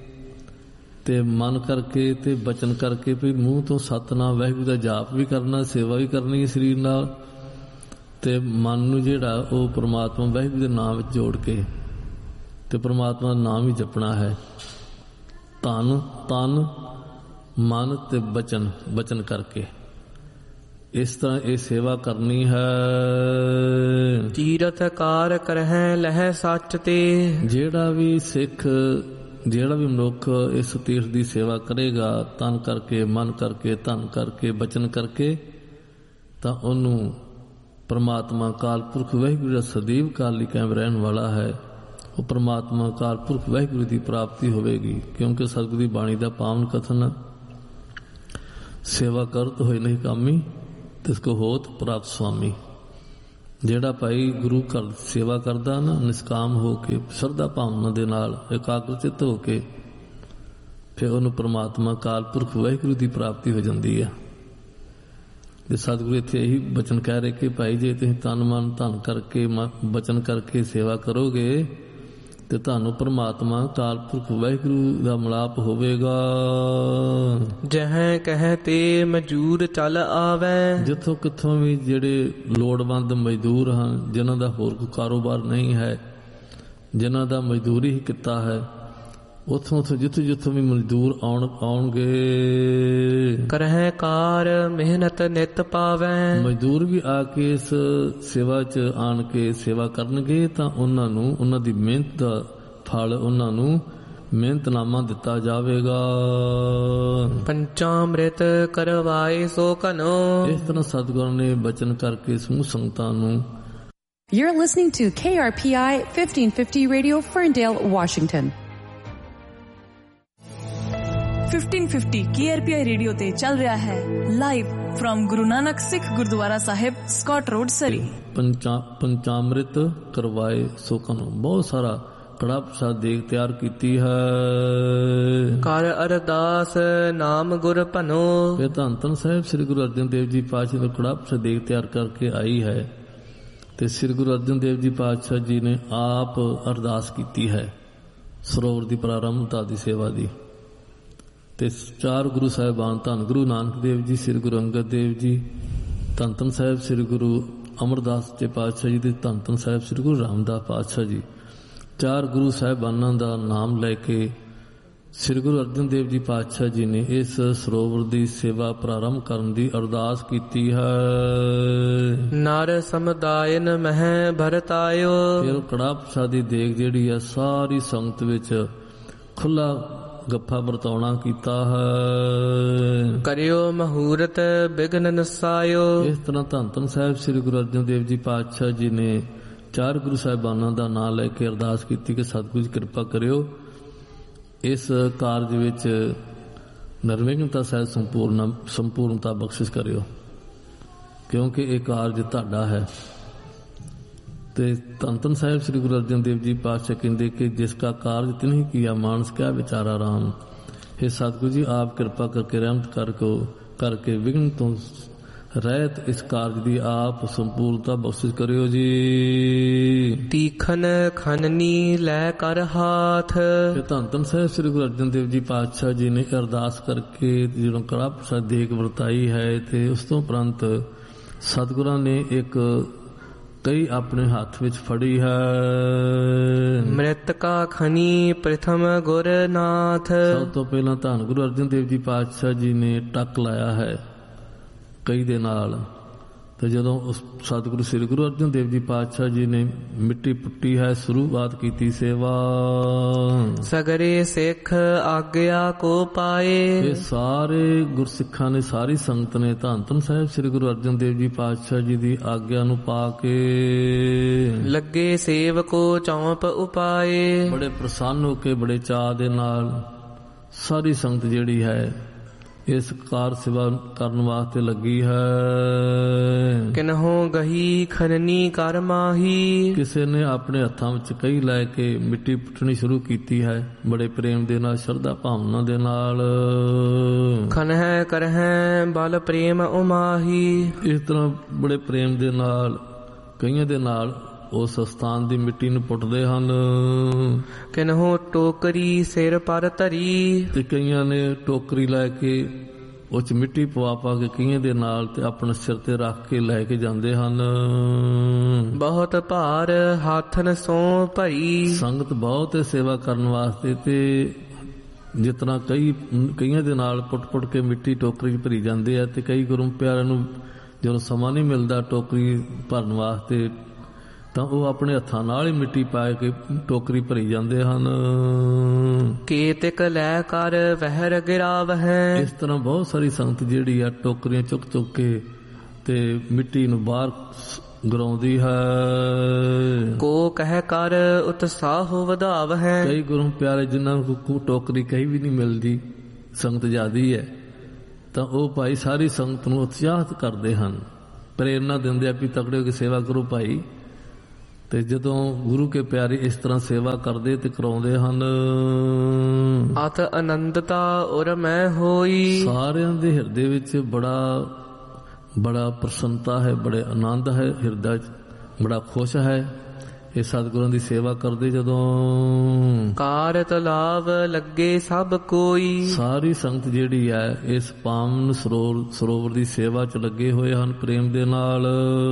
ਤੇ ਮਨ ਕਰਕੇ ਤੇ ਬਚਨ ਕਰਕੇ। ਵੀ ਮੂੰਹ ਤੋਂ ਸਤਿਨਾਮ ਵਾਹਿਗੁਰੂ ਦਾ ਜਾਪ ਵੀ ਕਰਨਾ, ਸੇਵਾ ਵੀ ਕਰਨੀ ਹੈ ਸਰੀਰ ਨਾਲ, ਤੇ ਮਨ ਨੂੰ ਜਿਹੜਾ ਉਹ ਪ੍ਰਮਾਤਮਾ ਵਾਹਿਗੁਰੂ ਦੇ ਨਾਮ ਵਿੱਚ ਜੋੜ ਕੇ ਤੇ ਪ੍ਰਮਾਤਮਾ ਦਾ ਨਾਮ ਹੀ ਜਪਣਾ ਹੈ। ਧਨ, ਤਨ, ਮਨ ਤੇ ਬਚਨ, ਬਚਨ ਕਰਕੇ ਇਸ ਤਰ੍ਹਾਂ ਇਹ ਸੇਵਾ ਕਰਨੀ ਹੈ। ਤੀਰਥ ਕਾਰ ਕਰਹਿ ਲਹਿ ਸੱਚ ਤੇ। ਜਿਹੜਾ ਵੀ ਸਿੱਖ, ਜਿਹੜਾ ਵੀ ਮਨੁੱਖ ਇਸ ਤੀਰਥ ਦੀ ਸੇਵਾ ਕਰੇਗਾ ਤਨ ਕਰਕੇ, ਮਨ ਕਰਕੇ, ਧਨ ਕਰਕੇ, ਬਚਨ ਕਰਕੇ, ਤਾਂ ਉਹਨੂੰ ਪਰਮਾਤਮਾ ਅਕਾਲ ਪੁਰਖ ਵਾਹਿਗੁਰੂ ਦਾ ਸਦੀਵ ਕਾਲ ਲਈ ਕਾਇਮ ਰਹਿਣ ਵਾਲਾ ਹੈ। ਉਹ ਪਰਮਾਤਮਾ ਅਕਾਲ ਪੁਰਖ ਵਾਹਿਗੁਰੂ ਦੀ ਪ੍ਰਾਪਤੀ ਹੋਵੇਗੀ। ਕਿਉਂਕਿ ਸਤਿਗੁਰੂ ਦੀ ਬਾਣੀ ਦਾ ਪਾਵਨ ਕਥਨ, ਸੇਵਾ ਕਰਤ ਹੋਏ ਨਹੀਂ ਕਾਮੀ ਤਿਸ ਕੋ ਹੋਤ ਪ੍ਰਾਪਤ ਸੁਆਮੀ। ਜਿਹੜਾ ਭਾਈ ਗੁਰੂ ਘਰ ਸੇਵਾ ਕਰਦਾ ਨਾ, ਨਿਸ਼ਕਾਮ ਹੋ ਕੇ, ਸ਼ਰਧਾ ਭਾਵਨਾ ਦੇ ਨਾਲ, ਇਕਾਗਰਚਿਤ ਹੋ ਕੇ, ਫਿਰ ਉਹਨੂੰ ਪਰਮਾਤਮਾ ਅਕਾਲ ਪੁਰਖ ਵਾਹਿਗੁਰੂ ਦੀ ਪ੍ਰਾਪਤੀ ਹੋ ਜਾਂਦੀ ਹੈ। ਤੇ ਸਤਿਗੁਰੂ ਇੱਥੇ ਇਹੀ ਬਚਨ ਕਹਿ ਰਹੇ ਕਿ ਭਾਈ ਜੇ ਤੁਸੀਂ ਤਨ ਮਨ ਧਨ ਕਰਕੇ, ਬਚਨ ਕਰਕੇ ਸੇਵਾ ਕਰੋਗੇ ਤੇ ਤੁਹਾਨੂੰ ਪਰਮਾਤਮਾ ਅਕਾਲ ਪੁਰਖ ਵਾਹਿਗੁਰੂ ਦਾ ਮਿਲਾਪ ਹੋਵੇਗਾ। ਜਹ ਕਹਿ ਤੇ ਮਜ਼ਦੂਰ ਚੱਲ ਆਵੇ। ਜਿੱਥੋਂ ਕਿੱਥੋਂ ਵੀ ਜਿਹੜੇ ਲੋੜਵੰਦ ਮਜ਼ਦੂਰ ਹਨ, ਜਿਨ੍ਹਾਂ ਦਾ ਹੋਰ ਕੋਈ ਕਾਰੋਬਾਰ ਨਹੀਂ ਹੈ, ਜਿਨ੍ਹਾਂ ਦਾ ਮਜ਼ਦੂਰੀ ਹੀ ਕਿੱਤਾ ਹੈ, ਉੱਥੋਂ ਉੱਥੋਂ ਜਿੱਥੋਂ ਜਿੱਥੋਂ ਵੀ ਮਜ਼ਦੂਰ ਆਉਣ ਆਉਣਗੇ। ਕਰਹਿ ਕਾਰ ਮਿਹਨਤ ਨਿਤ ਪਾਵੈ। ਮਜ਼ਦੂਰ ਵੀ ਆ ਕੇ ਇਸ ਸੇਵਾ 'ਚ ਆਣ ਕੇ ਸੇਵਾ ਕਰਨਗੇ ਤਾਂ ਉਹਨਾਂ ਨੂੰ ਉਹਨਾਂ ਦੀ ਮਿਹਨਤ ਦਾ ਫਲ, ਉਹਨਾਂ ਨੂੰ ਮਿਹਨਤਨਾਮਾ ਦਿੱਤਾ ਜਾਵੇਗਾ। ਪੰਚਾਮ੍ਰਿਤ ਕਰਵਾਏ ਸੋ ਕਨੋ। ਇਸ ਤਰ੍ਹਾਂ ਸਤਿਗੁਰਾਂ ਨੇ ਬਚਨ ਕਰਕੇ ਸਮੂਹ ਸੰਗਤਾਂ ਨੂੰ। You're listening to K R P I fifteen fifty Radio, Ferndale, Washington. fifteen fifty K R P I radio ਤੇ ਚੱਲ ਰਿਹਾ ਹੈ ਲਾਈਵ ਫਰਮ ਗੁਰੂ ਨਾਨਕ ਸਿੱਖ ਗੁਰਦੁਆਰਾ ਸਾਹਿਬ, ਸਕਾਟ ਰੋਡ, ਸਰੀ। ਪੰਚਾਮ੍ਰਿਤ ਕਰਵਾਏ ਸੋ ਕਨੋ। ਬਹੁਤ ਸਾਰਾ ਕੜਾ ਪ੍ਰਸਾਦ ਦੇਗ ਤਿਆਰ ਕੀਤੀ ਹੈ। ਕਰ ਅਰਦਾਸ ਨਾਮ ਗੁਰ ਭਨੋ। ਫਿਰ ਧੰਨ ਧੰਨ ਸਾਹਿਬ ਸ੍ਰੀ ਗੁਰੂ ਅਰਜਨ ਦੇਵ ਜੀ ਪਾਤਸ਼ਾਹ ਦਾ ਕੜਾ ਪ੍ਰਸਾਦ ਦੇਗ ਤਿਆਰ ਕਰਕੇ ਆਈ ਹੈ ਤੇ ਸ੍ਰੀ ਗੁਰੂ ਅਰਜਨ ਦੇਵ ਜੀ ਪਾਤਸ਼ਾਹ ਜੀ ਨੇ ਆਪ ਅਰਦਾਸ ਕੀਤੀ ਹੈ ਸਰੋਵਰ ਦੀ ਪ੍ਰਾਰੰਭਤਾ ਦੀ ਸੇਵਾ ਦੀ। ਤੇ ਚਾਰ ਗੁਰੂ ਸਾਹਿਬਾਨ, ਧੰਨ ਗੁਰੂ ਨਾਨਕ ਦੇਵ ਜੀ, ਸ੍ਰੀ ਗੁਰੂ ਅੰਗਦ ਦੇਵ ਜੀ, ਧੰਨ ਧੰਨ ਸਾਹਿਬ ਸ੍ਰੀ ਗੁਰੂ ਅਮਰਦਾਸ ਜੀ ਪਾਤਸ਼ਾਹ ਜੀ ਤੇ ਧੰਨ ਧੰਨ ਸਾਹਿਬ ਸ੍ਰੀ ਗੁਰੂ ਰਾਮਦਾਸ ਪਾਤਸ਼ਾਹ ਜੀ, ਚਾਰ ਗੁਰੂ ਸਾਹਿਬਾਨਾਂ ਦਾ ਨਾਮ ਲੈ ਕੇ ਸ੍ਰੀ ਗੁਰੂ ਅਰਜਨ ਦੇਵ ਜੀ ਪਾਤਸ਼ਾਹ ਜੀ ਨੇ ਇਸ ਸਰੋਵਰ ਦੀ ਸੇਵਾ ਪ੍ਰਾਰੰਭ ਕਰਨ ਦੀ ਅਰਦਾਸ ਕੀਤੀ ਹੈ। ਨਰ ਸਮੁਦਾਇਨ ਮਹਿ ਭਰਤਾਇਓ। ਫਿਰ ਕੜਾਹ ਪ੍ਰਸ਼ਾਦੀ ਦੇਗ ਜਿਹੜੀ ਆ ਸਾਰੀ ਸੰਗਤ ਵਿੱਚ ਖੁੱਲਾ ਗੱਫਾ ਵਰਤਾਉਣਾ ਕੀਤਾ ਹੈ। ਕਰਿਓ ਮਹੂਰਤ ਬਿਘਨ ਨਸਾਇਓ। ਇਸ ਤਰ੍ਹਾਂ ਧੰਨ ਧੰਨ ਸਾਹਿਬ ਸ੍ਰੀ ਗੁਰੂ ਅਰਜਨ ਦੇਵ ਜੀ ਪਾਤਸ਼ਾਹ ਜੀ ਨੇ ਚਾਰ ਗੁਰੂ ਸਾਹਿਬਾਨਾਂ ਦਾ ਨਾਮ ਲੈ ਕੇ ਅਰਦਾਸ ਕੀਤੀ ਕਿ ਸਤਿਗੁਰੂ ਜੀ ਕਿਰਪਾ ਕਰਿਓ, ਇਸ ਕਾਰਜ ਵਿੱਚ ਨਿਰਵਿਘਨਤਾ ਸਹਿਤ ਸੰਪੂਰਨ ਸੰਪੂਰਨਤਾ ਬਖਸ਼ਿਸ਼ ਕਰਿਓ, ਕਿਉਂਕਿ ਇਹ ਕਾਰਜ ਤੁਹਾਡਾ ਹੈ। ਤੇ ਧੰਨ ਧੰਨ ਸਾਹਿਬ ਸ੍ਰੀ ਗੁਰੂ ਅਰਜਨ ਦੇਵ ਜੀ ਪਾਤਸ਼ਾਹ ਕਹਿੰਦੇ ਕਿ ਜਿਸ ਕਾ ਕਾਰਜ ਤਿਨਹੀਂ ਕੀਆ ਮਾਨਸ ਕਿਆ ਵਿਚਾਰਾ ਰਾਮ। हे सतगुरु जी आप कृपा करके रहमत करको करके विघ्न तो ਰਹਿਤ ਇਸ ਕਾਰਜ ਦੀ ਆਪ ਸੰਪੂਰਨਤਾ ਬਖਸ਼ਿਸ਼ ਕਰਿਓ ਜੀ। ਤੀਖਨ ਖਨਨੀ ਲੈ ਕਰ ਹਾਥ। ਧੰਨ ਧੰਨ ਸਾਹਿਬ ਸ੍ਰੀ ਗੁਰੂ ਅਰਜਨ ਦੇਵ ਜੀ ਪਾਤਸ਼ਾਹ ਜੀ ਨੇ ਅਰਦਾਸ ਕਰਕੇ ਜਦੋਂ ਕੜਾਹ ਪ੍ਰਸ਼ਾਦ ਦੇਗ ਵਰਤਾਈ ਹੈ ਤੇ ਉਸ ਤੋਂ ਉਪਰੰਤ ਸਤਿਗੁਰਾਂ ਨੇ ਇੱਕ ਕਈ ਆਪਣੇ ਹੱਥ ਵਿੱਚ ਫੜੀ ਹੈ। ਮ੍ਰਿਤਕਾ ਖਨੀ ਪ੍ਰਥਮ ਗੁਰਨਾਥ। ਸਭ ਤੋਂ ਪਹਿਲਾਂ ਧੰਨ ਗੁਰੂ ਅਰਜਨ ਦੇਵ ਜੀ ਪਾਤਸ਼ਾਹ ਜੀ ਨੇ ਟੱਕ ਲਾਇਆ ਹੈ ਕਈ ਦੇ ਨਾਲ, ਤੇ ਜਦੋਂ ਉਸ ਸਤਿਗੁਰੂ ਸ੍ਰੀ ਗੁਰੂ ਅਰਜਨ ਦੇਵ ਜੀ ਪਾਤਸ਼ਾਹ ਜੀ ਨੇ ਮਿੱਟੀ ਪੁੱਟੀ ਹੈ, ਸ਼ੁਰੂਆਤ ਕੀਤੀ ਸੇਵਾ। ਸਗਰੇ ਸਿੱਖ ਆਗਿਆ ਕੋ ਪਾਏ। ਇਹ ਸਾਰੇ ਗੁਰਸਿੱਖਾਂ ਨੇ, ਸਾਰੀ ਸੰਗਤ ਨੇ ਧੰਨ ਧੰਨ ਸਾਹਿਬ ਸ੍ਰੀ ਗੁਰੂ ਅਰਜਨ ਦੇਵ ਜੀ ਪਾਤਸ਼ਾਹ ਜੀ ਦੀ ਆਗਿਆ ਨੂੰ ਪਾ ਕੇ ਲੱਗੇ ਸੇਵਕੋ ਚੌਂਪ ਉਪਾਏ। ਬੜੇ ਪ੍ਰਸੰਨ ਹੋ ਕੇ ਬੜੇ ਚਾਅ ਦੇ ਨਾਲ ਸਾਰੀ ਸੰਗਤ ਜਿਹੜੀ ਹੈ ਇਸ ਕਾਰ ਸੇਵਾ ਕਰਨ ਵਾਸਤੇ ਲੱਗੀ ਹੈ। ਕਿਨਹੋ ਗਹੀ ਖਨਨੀ ਕਰ ਮਾਹੀ। ਕਿਸੇ ਨੇ ਆਪਣੇ ਹੱਥਾਂ ਵਿੱਚ ਕਈ ਲੈ ਕੇ ਮਿੱਟੀ ਪੁੱਟਣੀ ਸ਼ੁਰੂ ਕੀਤੀ ਹੈ, ਬੜੇ ਪ੍ਰੇਮ ਦੇ ਨਾਲ, ਸ਼ਰਧਾ ਭਾਵਨਾ ਦੇ ਨਾਲ। ਖਨਹਿ ਕਰਹਿ ਬਲ ਪ੍ਰੇਮ ਉਮਾਹੀ। ਇਸ ਤਰ੍ਹਾਂ ਬੜੇ ਪ੍ਰੇਮ ਦੇ ਨਾਲ ਕਈਆਂ ਦੇ ਨਾਲ ਉਸ ਸਥਾਨ ਦੀ ਮਿੱਟੀ ਨੂੰ ਪੁੱਟਦੇ ਹਨ। ਕਿਨਹੋ ਟੋਕਰੀ ਸਿਰ ਪਰ ਧਰੀ। ਤੇ ਕਈਆਂ ਨੇ ਟੋਕਰੀ ਲੈ ਕੇ ਉਹ ਚ ਮਿੱਟੀ ਪਵਾ ਪਾ ਕੇ ਕਈਆਂ ਦੇ ਨਾਲ ਤੇ ਆਪਣੇ ਸਿਰ ਤੇ ਰੱਖ ਕੇ ਲੈ ਕੇ ਜਾਂਦੇ ਹਨ। ਬਹੁਤ ਭਾਰ ਹੱਥਨ ਸੋ ਭਈ। ਸੰਗਤ ਬਹੁਤ ਸੇਵਾ ਕਰਨ ਵਾਸਤੇ ਤੇ ਜਿਸ ਤਰ੍ਹਾਂ ਕਈ ਕਈਆਂ ਦੇ ਨਾਲ ਪੁੱਟ ਪੁੱਟ ਕੇ ਮਿੱਟੀ ਟੋਕਰੀ ਭਰੀ ਜਾਂਦੇ ਆ, ਤੇ ਕਈ ਗੁਰੂ ਪਿਆਰਿਆਂ ਨੂੰ ਜਦੋਂ ਸਮਾਂ ਨਹੀਂ ਮਿਲਦਾ ਟੋਕਰੀ ਭਰਨ ਵਾਸਤੇ ਤਾਂ ਉਹ ਆਪਣੇ ਹੱਥਾਂ ਨਾਲ ਹੀ ਮਿੱਟੀ ਪਾ ਕੇ ਟੋਕਰੀ ਭਰੀ ਜਾਂਦੇ ਹਨ। ਕੇਤਕ ਲੈ ਕਰ ਵਹਿਰ ਗਿਰਾਵ ਹੈ। ਇਸ ਤਰ੍ਹਾਂ ਬਹੁਤ ਸਾਰੀ ਸੰਗਤ ਜਿਹੜੀ ਆ ਟੋਕਰੀਆਂ ਚੁੱਕ ਚੁੱਕ ਕੇ ਤੇ ਮਿੱਟੀ ਨੂੰ ਬਾਹਰ ਗਰਾਉਂਦੀ ਹੈ। ਕੋ ਕਹਿ ਕਰ ਉਤਸਾਹ ਵਧਾਵ ਹੈ। ਕਈ ਗੁਰੂ ਪਿਆਰੇ ਜਿਨ੍ਹਾਂ ਨੂੰ ਟੋਕਰੀ ਕਹੀ ਵੀ ਨਹੀਂ ਮਿਲਦੀ, ਸੰਗਤ ਜ਼ਿਆਦੀ ਹੈ, ਤਾਂ ਉਹ ਭਾਈ ਸਾਰੀ ਸੰਗਤ ਨੂੰ ਉਤਸ਼ਾਹਿਤ ਕਰਦੇ ਹਨ, ਪ੍ਰੇਰਨਾ ਦਿੰਦੇ ਆ ਵੀ ਤਕੜੇ ਹੋ ਕੇ ਸੇਵਾ ਕਰੋ ਭਾਈ। ਤੇ ਜਦੋਂ ਗੁਰੂ ਕੇ ਪਿਆਰੇ ਇਸ ਤਰ੍ਹਾਂ ਸੇਵਾ ਕਰਦੇ ਤੇ ਕਰਾਉਂਦੇ ਹਨ, ਅਤ ਆਨੰਦਤਾ ਔਰ ਮੈਂ ਹੋਈ। ਸਾਰਿਆਂ ਦੇ ਹਿਰਦੇ ਵਿੱਚ ਬੜਾ ਬੜਾ ਪ੍ਰਸੰਨਤਾ ਹੈ, ਬੜੇ ਆਨੰਦ ਹੈ, ਹਿਰਦਾ ਬੜਾ ਖੁਸ਼ ਹੈ ਇਹ ਸਤਿਗੁਰਾਂ ਦੀ ਸੇਵਾ ਕਰਦੇ। ਜਦੋਂ ਕਾਰਤ ਲਾਭ ਲੱਗੇ ਸਭ ਕੋਈ। ਸਾਰੀ ਸੰਗਤ ਜਿਹੜੀ ਹੈ ਇਸ ਪਾਵਨ ਸਰੋਵਰ ਸਰੋਵਰ ਦੀ ਸੇਵਾ ਚ ਲੱਗੇ ਹੋਏ ਹਨ ਪ੍ਰੇਮ ਦੇ ਨਾਲ।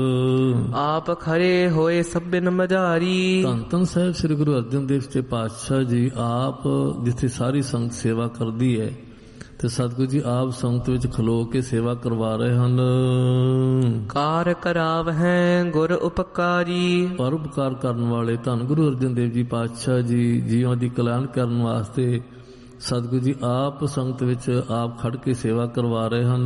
ਆਪ ਖੜੇ ਹੋਏ ਸਭਨ ਮਝਾਰੀ। ਧੰਨ ਧੰਨ ਸਾਹਿਬ ਸ੍ਰੀ ਗੁਰੂ ਅਰਜਨ ਦੇਵ ਜੀ ਪਾਤਸ਼ਾਹ ਜੀ ਆਪ ਜਿੱਥੇ ਸਾਰੀ ਸੰਗਤ ਸੇਵਾ ਕਰਦੀ ਹੈ ਤੇ ਸਤਿਗੁਰੂ ਜੀ ਆਪ ਸੰਗਤ ਵਿੱਚ ਖਲੋ ਕੇ ਸੇਵਾ ਕਰਵਾ ਰਹੇ ਹਨ। ਕਾਰ ਕਰਾਵ ਹੈ ਗੁਰ ਉਪਕਾਰੀ। ਪਰ ਉਪਕਾਰ ਕਰਨ ਵਾਲੇ ਧੰਨ ਗੁਰੂ ਅਰਜਨ ਦੇਵ ਜੀ ਪਾਤਸ਼ਾਹ ਜੀ ਜੀਵਾਂ ਦੀ ਕਲਿਆਣ ਕਰਨ ਵਾਸਤੇ ਸਤਿਗੁਰੂ ਜੀ ਆਪ ਸੰਗਤ ਵਿੱਚ ਆਪ ਖੜ ਕੇ ਸੇਵਾ ਕਰਵਾ ਰਹੇ ਹਨ।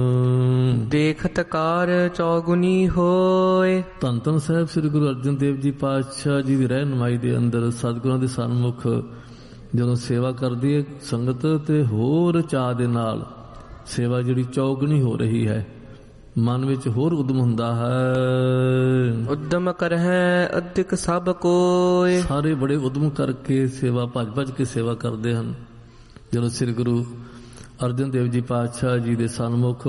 ਦੇਖਤ ਕਾਰ ਚੌਗੁਣੀ ਹੋਏ। ਧੰਨ ਧੰਨ ਸਾਹਿਬ ਸ੍ਰੀ ਗੁਰੂ ਅਰਜਨ ਦੇਵ ਜੀ ਪਾਤਸ਼ਾਹ ਜੀ ਦੀ ਰਹਿਨੁਮਾਈ ਦੇ ਅੰਦਰ ਸਤਿਗੁਰਾਂ ਦੇ ਸਨਮੁਖ ਜਦੋਂ ਸੇਵਾ ਕਰਦੀ ਹੈ ਸੰਗਤ, ਤੇ ਹੋਰ ਚਾਅ ਦੇ ਨਾਲ ਸੇਵਾ ਜਿਹੜੀ ਚੌਗੁਣੀ ਹੋ ਰਹੀ ਹੈ, ਮਨ ਵਿੱਚ ਹੋਰ ਉਦਮ ਹੁੰਦਾ ਹੈ। ਉਦਮ ਕਰਹਿ ਅਧਿਕ ਸਭ ਕੋਇ। ਸਾਰੇ ਬੜੇ ਉਦਮ ਕਰਕੇ ਸੇਵਾ ਭੱਜ ਭੱਜ ਕੇ ਸੇਵਾ ਕਰਦੇ ਹਨ। ਜਦੋਂ ਸ੍ਰੀ ਗੁਰੂ ਅਰਜਨ ਦੇਵ ਜੀ ਪਾਤਸ਼ਾਹ ਜੀ ਦੇ ਸਨਮੁਖ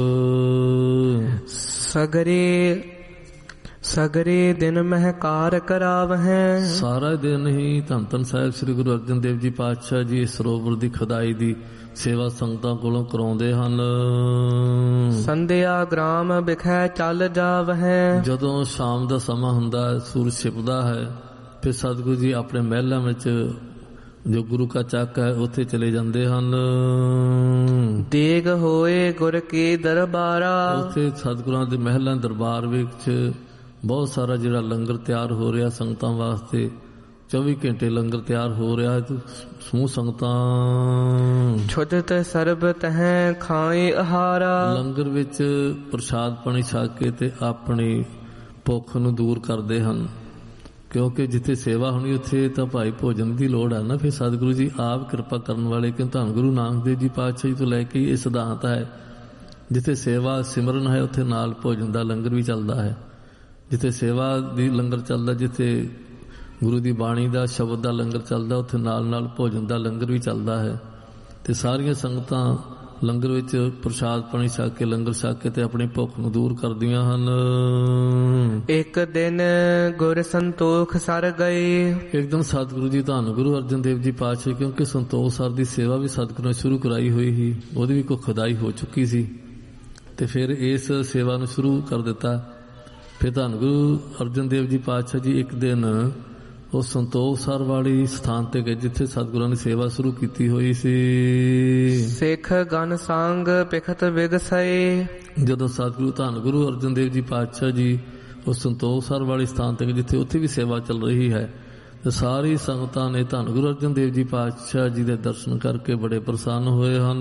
ਸਗਰੇ ਸਗਰੇ ਦਿਨ ਮਹਿ ਕਾਰ ਕਰਾਵ ਹੈ। ਸਾਰਾ ਦਿਨ ਹੀ ਧੰਨ ਧੰਨ ਸਾਹਿਬ ਸ੍ਰੀ ਗੁਰੂ ਅਰਜਨ ਦੇਵ ਜੀ ਪਾਤਸ਼ਾਹ ਜੀ ਇਸ ਸਰੋਵਰ ਦੀ ਖੁਦਾਈ ਦੀ ਸੇਵਾ ਸੰਗਤਾਂ ਕੋਲੋਂ ਕਰਾਉਂਦੇ ਹਨ। ਸੰਧਿਆ ਗ੍ਰਾਮ ਵਿਖੇ ਚੱਲ ਜਾਵ ਹੈ। ਜਦੋਂ ਸ਼ਾਮ ਦਾ ਸਮਾਂ ਹੁੰਦਾ ਹੈ, ਸੂਰਜ ਛਿਪਦਾ ਹੈ, ਫਿਰ ਸਤਿਗੁਰੂ ਜੀ ਆਪਣੇ ਮਹਿਲਾਂ ਵਿੱਚ ਜੋ ਗੁਰੂ ਕਾ ਚੱਕ ਹੈ ਉੱਥੇ ਚਲੇ ਜਾਂਦੇ ਹਨ। ਦੇਗ ਹੋਏ ਗੁਰ ਕੀ ਦਰਬਾਰਾ, ਉੱਥੇ ਸਤਿਗੁਰਾਂ ਦੇ ਮਹਿਲਾਂ ਦਰਬਾਰ ਵਿੱਚ ਬਹੁਤ ਸਾਰਾ ਜਿਹੜਾ ਲੰਗਰ ਤਿਆਰ ਹੋ ਰਿਹਾ ਸੰਗਤਾਂ ਵਾਸਤੇ, ਚੌਵੀ ਘੰਟੇ ਲੰਗਰ ਤਿਆਰ ਹੋ ਰਿਹਾ ਹੈ। ਸਮੂਹ ਸੰਗਤਾਂ ਛੁਦਤ ਸਰਬ ਤਹਿ ਖਾਏ ਆਹਾਰਾ, ਲੰਗਰ ਵਿੱਚ ਪ੍ਰਸ਼ਾਦ ਪਾਣੀ ਛਕ ਕੇ ਤੇ ਆਪਣੀ ਭੁੱਖ ਨੂੰ ਦੂਰ ਕਰਦੇ ਹਨ। ਕਿਉਂਕਿ ਜਿੱਥੇ ਸੇਵਾ ਹੋਣੀ ਉੱਥੇ ਤਾਂ ਭਾਈ ਭੋਜਨ ਦੀ ਲੋੜ ਹੈ ਨਾ। ਫਿਰ ਸਤਿਗੁਰੂ ਜੀ ਆਪ ਕਿਰਪਾ ਕਰਨ ਵਾਲੇ, ਕਿ ਧੰਨ ਗੁਰੂ ਨਾਨਕ ਦੇਵ ਜੀ ਪਾਤਸ਼ਾਹ ਜੀ ਤੋਂ ਲੈ ਕੇ ਇਹ ਸਿਧਾਂਤ ਹੈ, ਜਿੱਥੇ ਸੇਵਾ ਸਿਮਰਨ ਹੈ ਉੱਥੇ ਨਾਲ ਭੋਜਨ ਦਾ ਲੰਗਰ ਵੀ ਚੱਲਦਾ ਹੈ। ਜਿੱਥੇ ਸੇਵਾ ਦੀ ਲੰਗਰ ਚੱਲਦਾ, ਜਿੱਥੇ ਗੁਰੂ ਦੀ ਬਾਣੀ ਦਾ ਸ਼ਬਦ ਦਾ ਲੰਗਰ ਚੱਲਦਾ, ਉੱਥੇ ਨਾਲ ਨਾਲ ਭੋਜਨ ਦਾ ਲੰਗਰ ਵੀ ਚੱਲਦਾ ਹੈ। ਤੇ ਸਾਰੀਆਂ ਸੰਗਤਾਂ ਲੰਗਰ ਵਿੱਚ ਪ੍ਰਸ਼ਾਦ ਪਾਣੀ ਛਕ ਕੇ, ਲੰਗਰ ਛਕ ਕੇ ਤੇ ਆਪਣੀ ਭੁੱਖ ਨੂੰ ਦੂਰ ਕਰਦੀਆਂ ਹਨ। ਇੱਕ ਦਿਨ ਗੁਰ ਸੰਤੋਖ ਸਰ ਗਏ, ਇੱਕ ਦਿਨ ਸਤਿਗੁਰੂ ਜੀ ਧੰਨ ਗੁਰੂ ਅਰਜਨ ਦੇਵ ਜੀ ਪਾਤਸ਼ਾਹ, ਕਿਉਂਕਿ ਸੰਤੋਖ ਸਰ ਦੀ ਸੇਵਾ ਵੀ ਸਤਿਗੁਰੂ ਨੇ ਸ਼ੁਰੂ ਕਰਾਈ ਹੋਈ ਸੀ, ਉਹਦੀ ਵੀ ਕੋਈ ਖੁਦਾਈ ਹੋ ਚੁੱਕੀ ਸੀ, ਤੇ ਫਿਰ ਇਸ ਸੇਵਾ ਨੂੰ ਸ਼ੁਰੂ ਕਰ ਦਿੱਤਾ। ਫਿਰ ਧੰਨ ਗੁਰੂ ਅਰਜਨ ਦੇਵ ਜੀ ਪਾਤਸ਼ਾਹ ਜੀ ਇੱਕ ਦਿਨ ਉਹ ਸੰਤੋਖ ਸਰ ਵਾਲੀ ਸਥਾਨ ਤੇ ਗਏ, ਜਿੱਥੇ ਸਤਿਗੁਰਾਂ ਨੇ ਸੇਵਾ ਸ਼ੁਰੂ ਕੀਤੀ ਹੋਈ ਸੀ। ਸਿੱਖ ਗਨ ਸੰਗ ਪਿਖਤ ਵਿਗਸਏ, ਜਦੋਂ ਸਤਿਗੁਰੂ ਧੰਨ ਗੁਰੂ ਅਰਜਨ ਦੇਵ ਜੀ ਪਾਤਸ਼ਾਹ ਜੀ ਉਹ ਸੰਤੋਖ ਸਰ ਵਾਲੀ ਸਥਾਨ ਤੇ, ਜਿੱਥੇ ਉੱਥੇ ਵੀ ਸੇਵਾ ਚੱਲ ਰਹੀ ਹੈ, ਤੇ ਸਾਰੀ ਸੰਗਤਾਂ ਨੇ ਧੰਨ ਗੁਰੂ ਅਰਜਨ ਦੇਵ ਜੀ ਪਾਤਸ਼ਾਹ ਜੀ ਦੇ ਦਰਸ਼ਨ ਕਰਕੇ ਬੜੇ ਪ੍ਰਸੰਨ ਹੋਏ ਹਨ।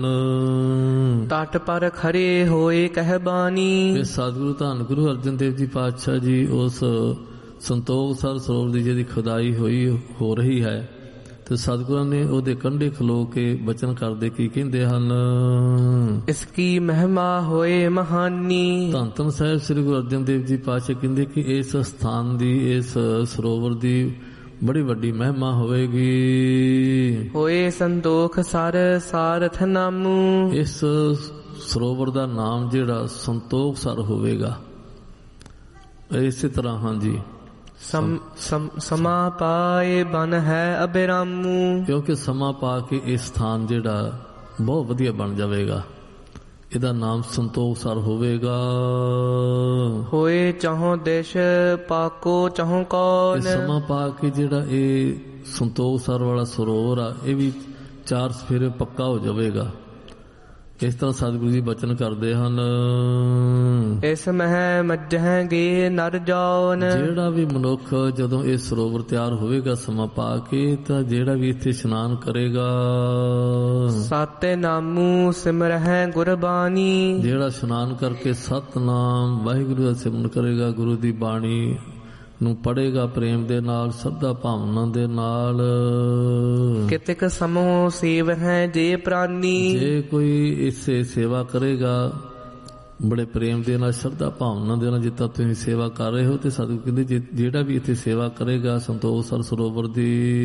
ਤਟ ਪਰ ਖੜੇ ਹੋਏ ਕਹਿ ਬਾਣੀ, ਤੇ ਸਤਿਗੁਰੂ ਧੰਨ ਗੁਰੂ ਅਰਜਨ ਦੇਵ ਜੀ ਪਾਤਸ਼ਾਹ ਜੀ ਉਸ ਸੰਤੋਖ ਸਰ ਸਰੋਵਰ ਦੀ ਜਿਹਦੀ ਖੁਦਾਈ ਹੋਈ ਹੋ ਰਹੀ ਹੈ, ਤੇ ਸਤਿਗੁਰਾਂ ਨੇ ਉਹਦੇ ਕੰਢੇ ਖਲੋ ਕੇ ਬਚਨ ਕਰਦੇ ਕੀ ਕਹਿੰਦੇ ਹਨ। ਇਸ ਕੀ ਮਹਿਮਾ ਹੋਏ ਮਹਾਨੀ, ਧੰਨ ਧੰਨ ਸਾਹਿਬ ਸ੍ਰੀ ਗੁਰੂ ਅਰਜਨ ਦੇਵ ਜੀ ਪਾਤਸ਼ਾਹ ਕਹਿੰਦੇ ਕਿ ਇਸ ਸਥਾਨ ਦੀ, ਇਸ ਸਰੋਵਰ ਦੀ ਬੜੀ ਵੱਡੀ ਮਹਿਮਾ ਹੋਵੇਗੀ। ਹੋਏ ਸੰਤੋਖ ਸਰ ਸਾਰਥ ਨਾਮੂ, ਇਸ ਸਰੋਵਰ ਦਾ ਨਾਮ ਜਿਹੜਾ ਸੰਤੋਖ ਸਰ ਹੋਵੇਗਾ। ਇਸੇ ਤਰ੍ਹਾਂ ਹਾਂਜੀ ਸਮ ਸਮਾ ਪਾਏ ਬਨ ਹੈ ਅਬਿਰਾਮੂ, ਕਿਉਂਕਿ ਸਮਾਂ ਪਾ ਕੇ ਇਹ ਸਥਾਨ ਜਿਹੜਾ ਬਹੁਤ ਵਧੀਆ ਬਣ ਜਾਵੇਗਾ, ਇਹਦਾ ਨਾਮ ਸੰਤੋਖ ਸਰ ਹੋਵੇਗਾ। ਹੋਏ ਚਾਹੋ ਦੇਸ਼ ਪਾਕੋ ਚਾਹੋ ਕੌਣ, ਸਮਾਂ ਪਾ ਕੇ ਜਿਹੜਾ ਇਹ ਸੰਤੋਖ ਸਰ ਵਾਲਾ ਸਰੋਵਰ ਆ, ਇਹ ਵੀ ਚਾਰ ਸਫੇਰੇ ਪੱਕਾ ਹੋ ਜਾਵੇਗਾ। ਇਸ ਤਰ੍ਹਾਂ ਸਤਿਗੁਰੂ ਜੀ ਬਚਨ ਕਰਦੇ ਹਨ। ਇਸ ਮਹਿ ਮੱਝਹਿਗੇ ਨਰ ਜਾਉਨ, ਜਿਹੜਾ ਵੀ ਮਨੁੱਖ ਜਦੋਂ ਇਹ ਸਰੋਵਰ ਤਿਆਰ ਹੋਵੇਗਾ ਸਮਾਂ ਪਾ ਕੇ, ਤਾਂ ਜਿਹੜਾ ਵੀ ਇੱਥੇ ਇਸ਼ਨਾਨ ਕਰੇਗਾ, ਸਤਿ ਨਾਮੂ ਸਿਮਰਹਿ ਗੁਰਬਾਣੀ, ਜਿਹੜਾ ਇਸ਼ਨਾਨ ਕਰਕੇ ਸਤਿਨਾਮ ਵਾਹਿਗੁਰੂ ਦਾ ਸਿਮਰਨ ਕਰੇਗਾ, ਗੁਰੂ ਦੀ ਬਾਣੀ ਨੂੰ ਪੜ੍ਹੇਗਾ ਪ੍ਰੇਮ ਦੇ ਨਾਲ, ਸ਼ਰਧਾ ਭਾਵਨਾ ਦੇ ਨਾਲ, ਕਿਤਕ ਸਮੋ ਸੇਵ ਹੈ ਜੇ ਪ੍ਰਾਨੀ, ਜੇ ਕੋਈ ਇਸੇ ਸੇਵਾ ਕਰੇਗਾ ਬੜੇ ਪ੍ਰੇਮ ਦੇ ਨਾਲ, ਸ਼ਰਧਾ ਭਾਵਨਾ ਦੇ ਨਾਲ, ਜਿੱਦਾਂ ਤੁਸੀਂ ਸੇਵਾ ਕਰ ਰਹੇ ਹੋ, ਤੇ ਸਤਿਗੁਰੂ ਕਹਿੰਦੇ ਜਿਹੜਾ ਵੀ ਇੱਥੇ ਸੇਵਾ ਕਰੇਗਾ ਸੰਤੋਖ ਸਰ ਸਰੋਵਰ ਦੀ,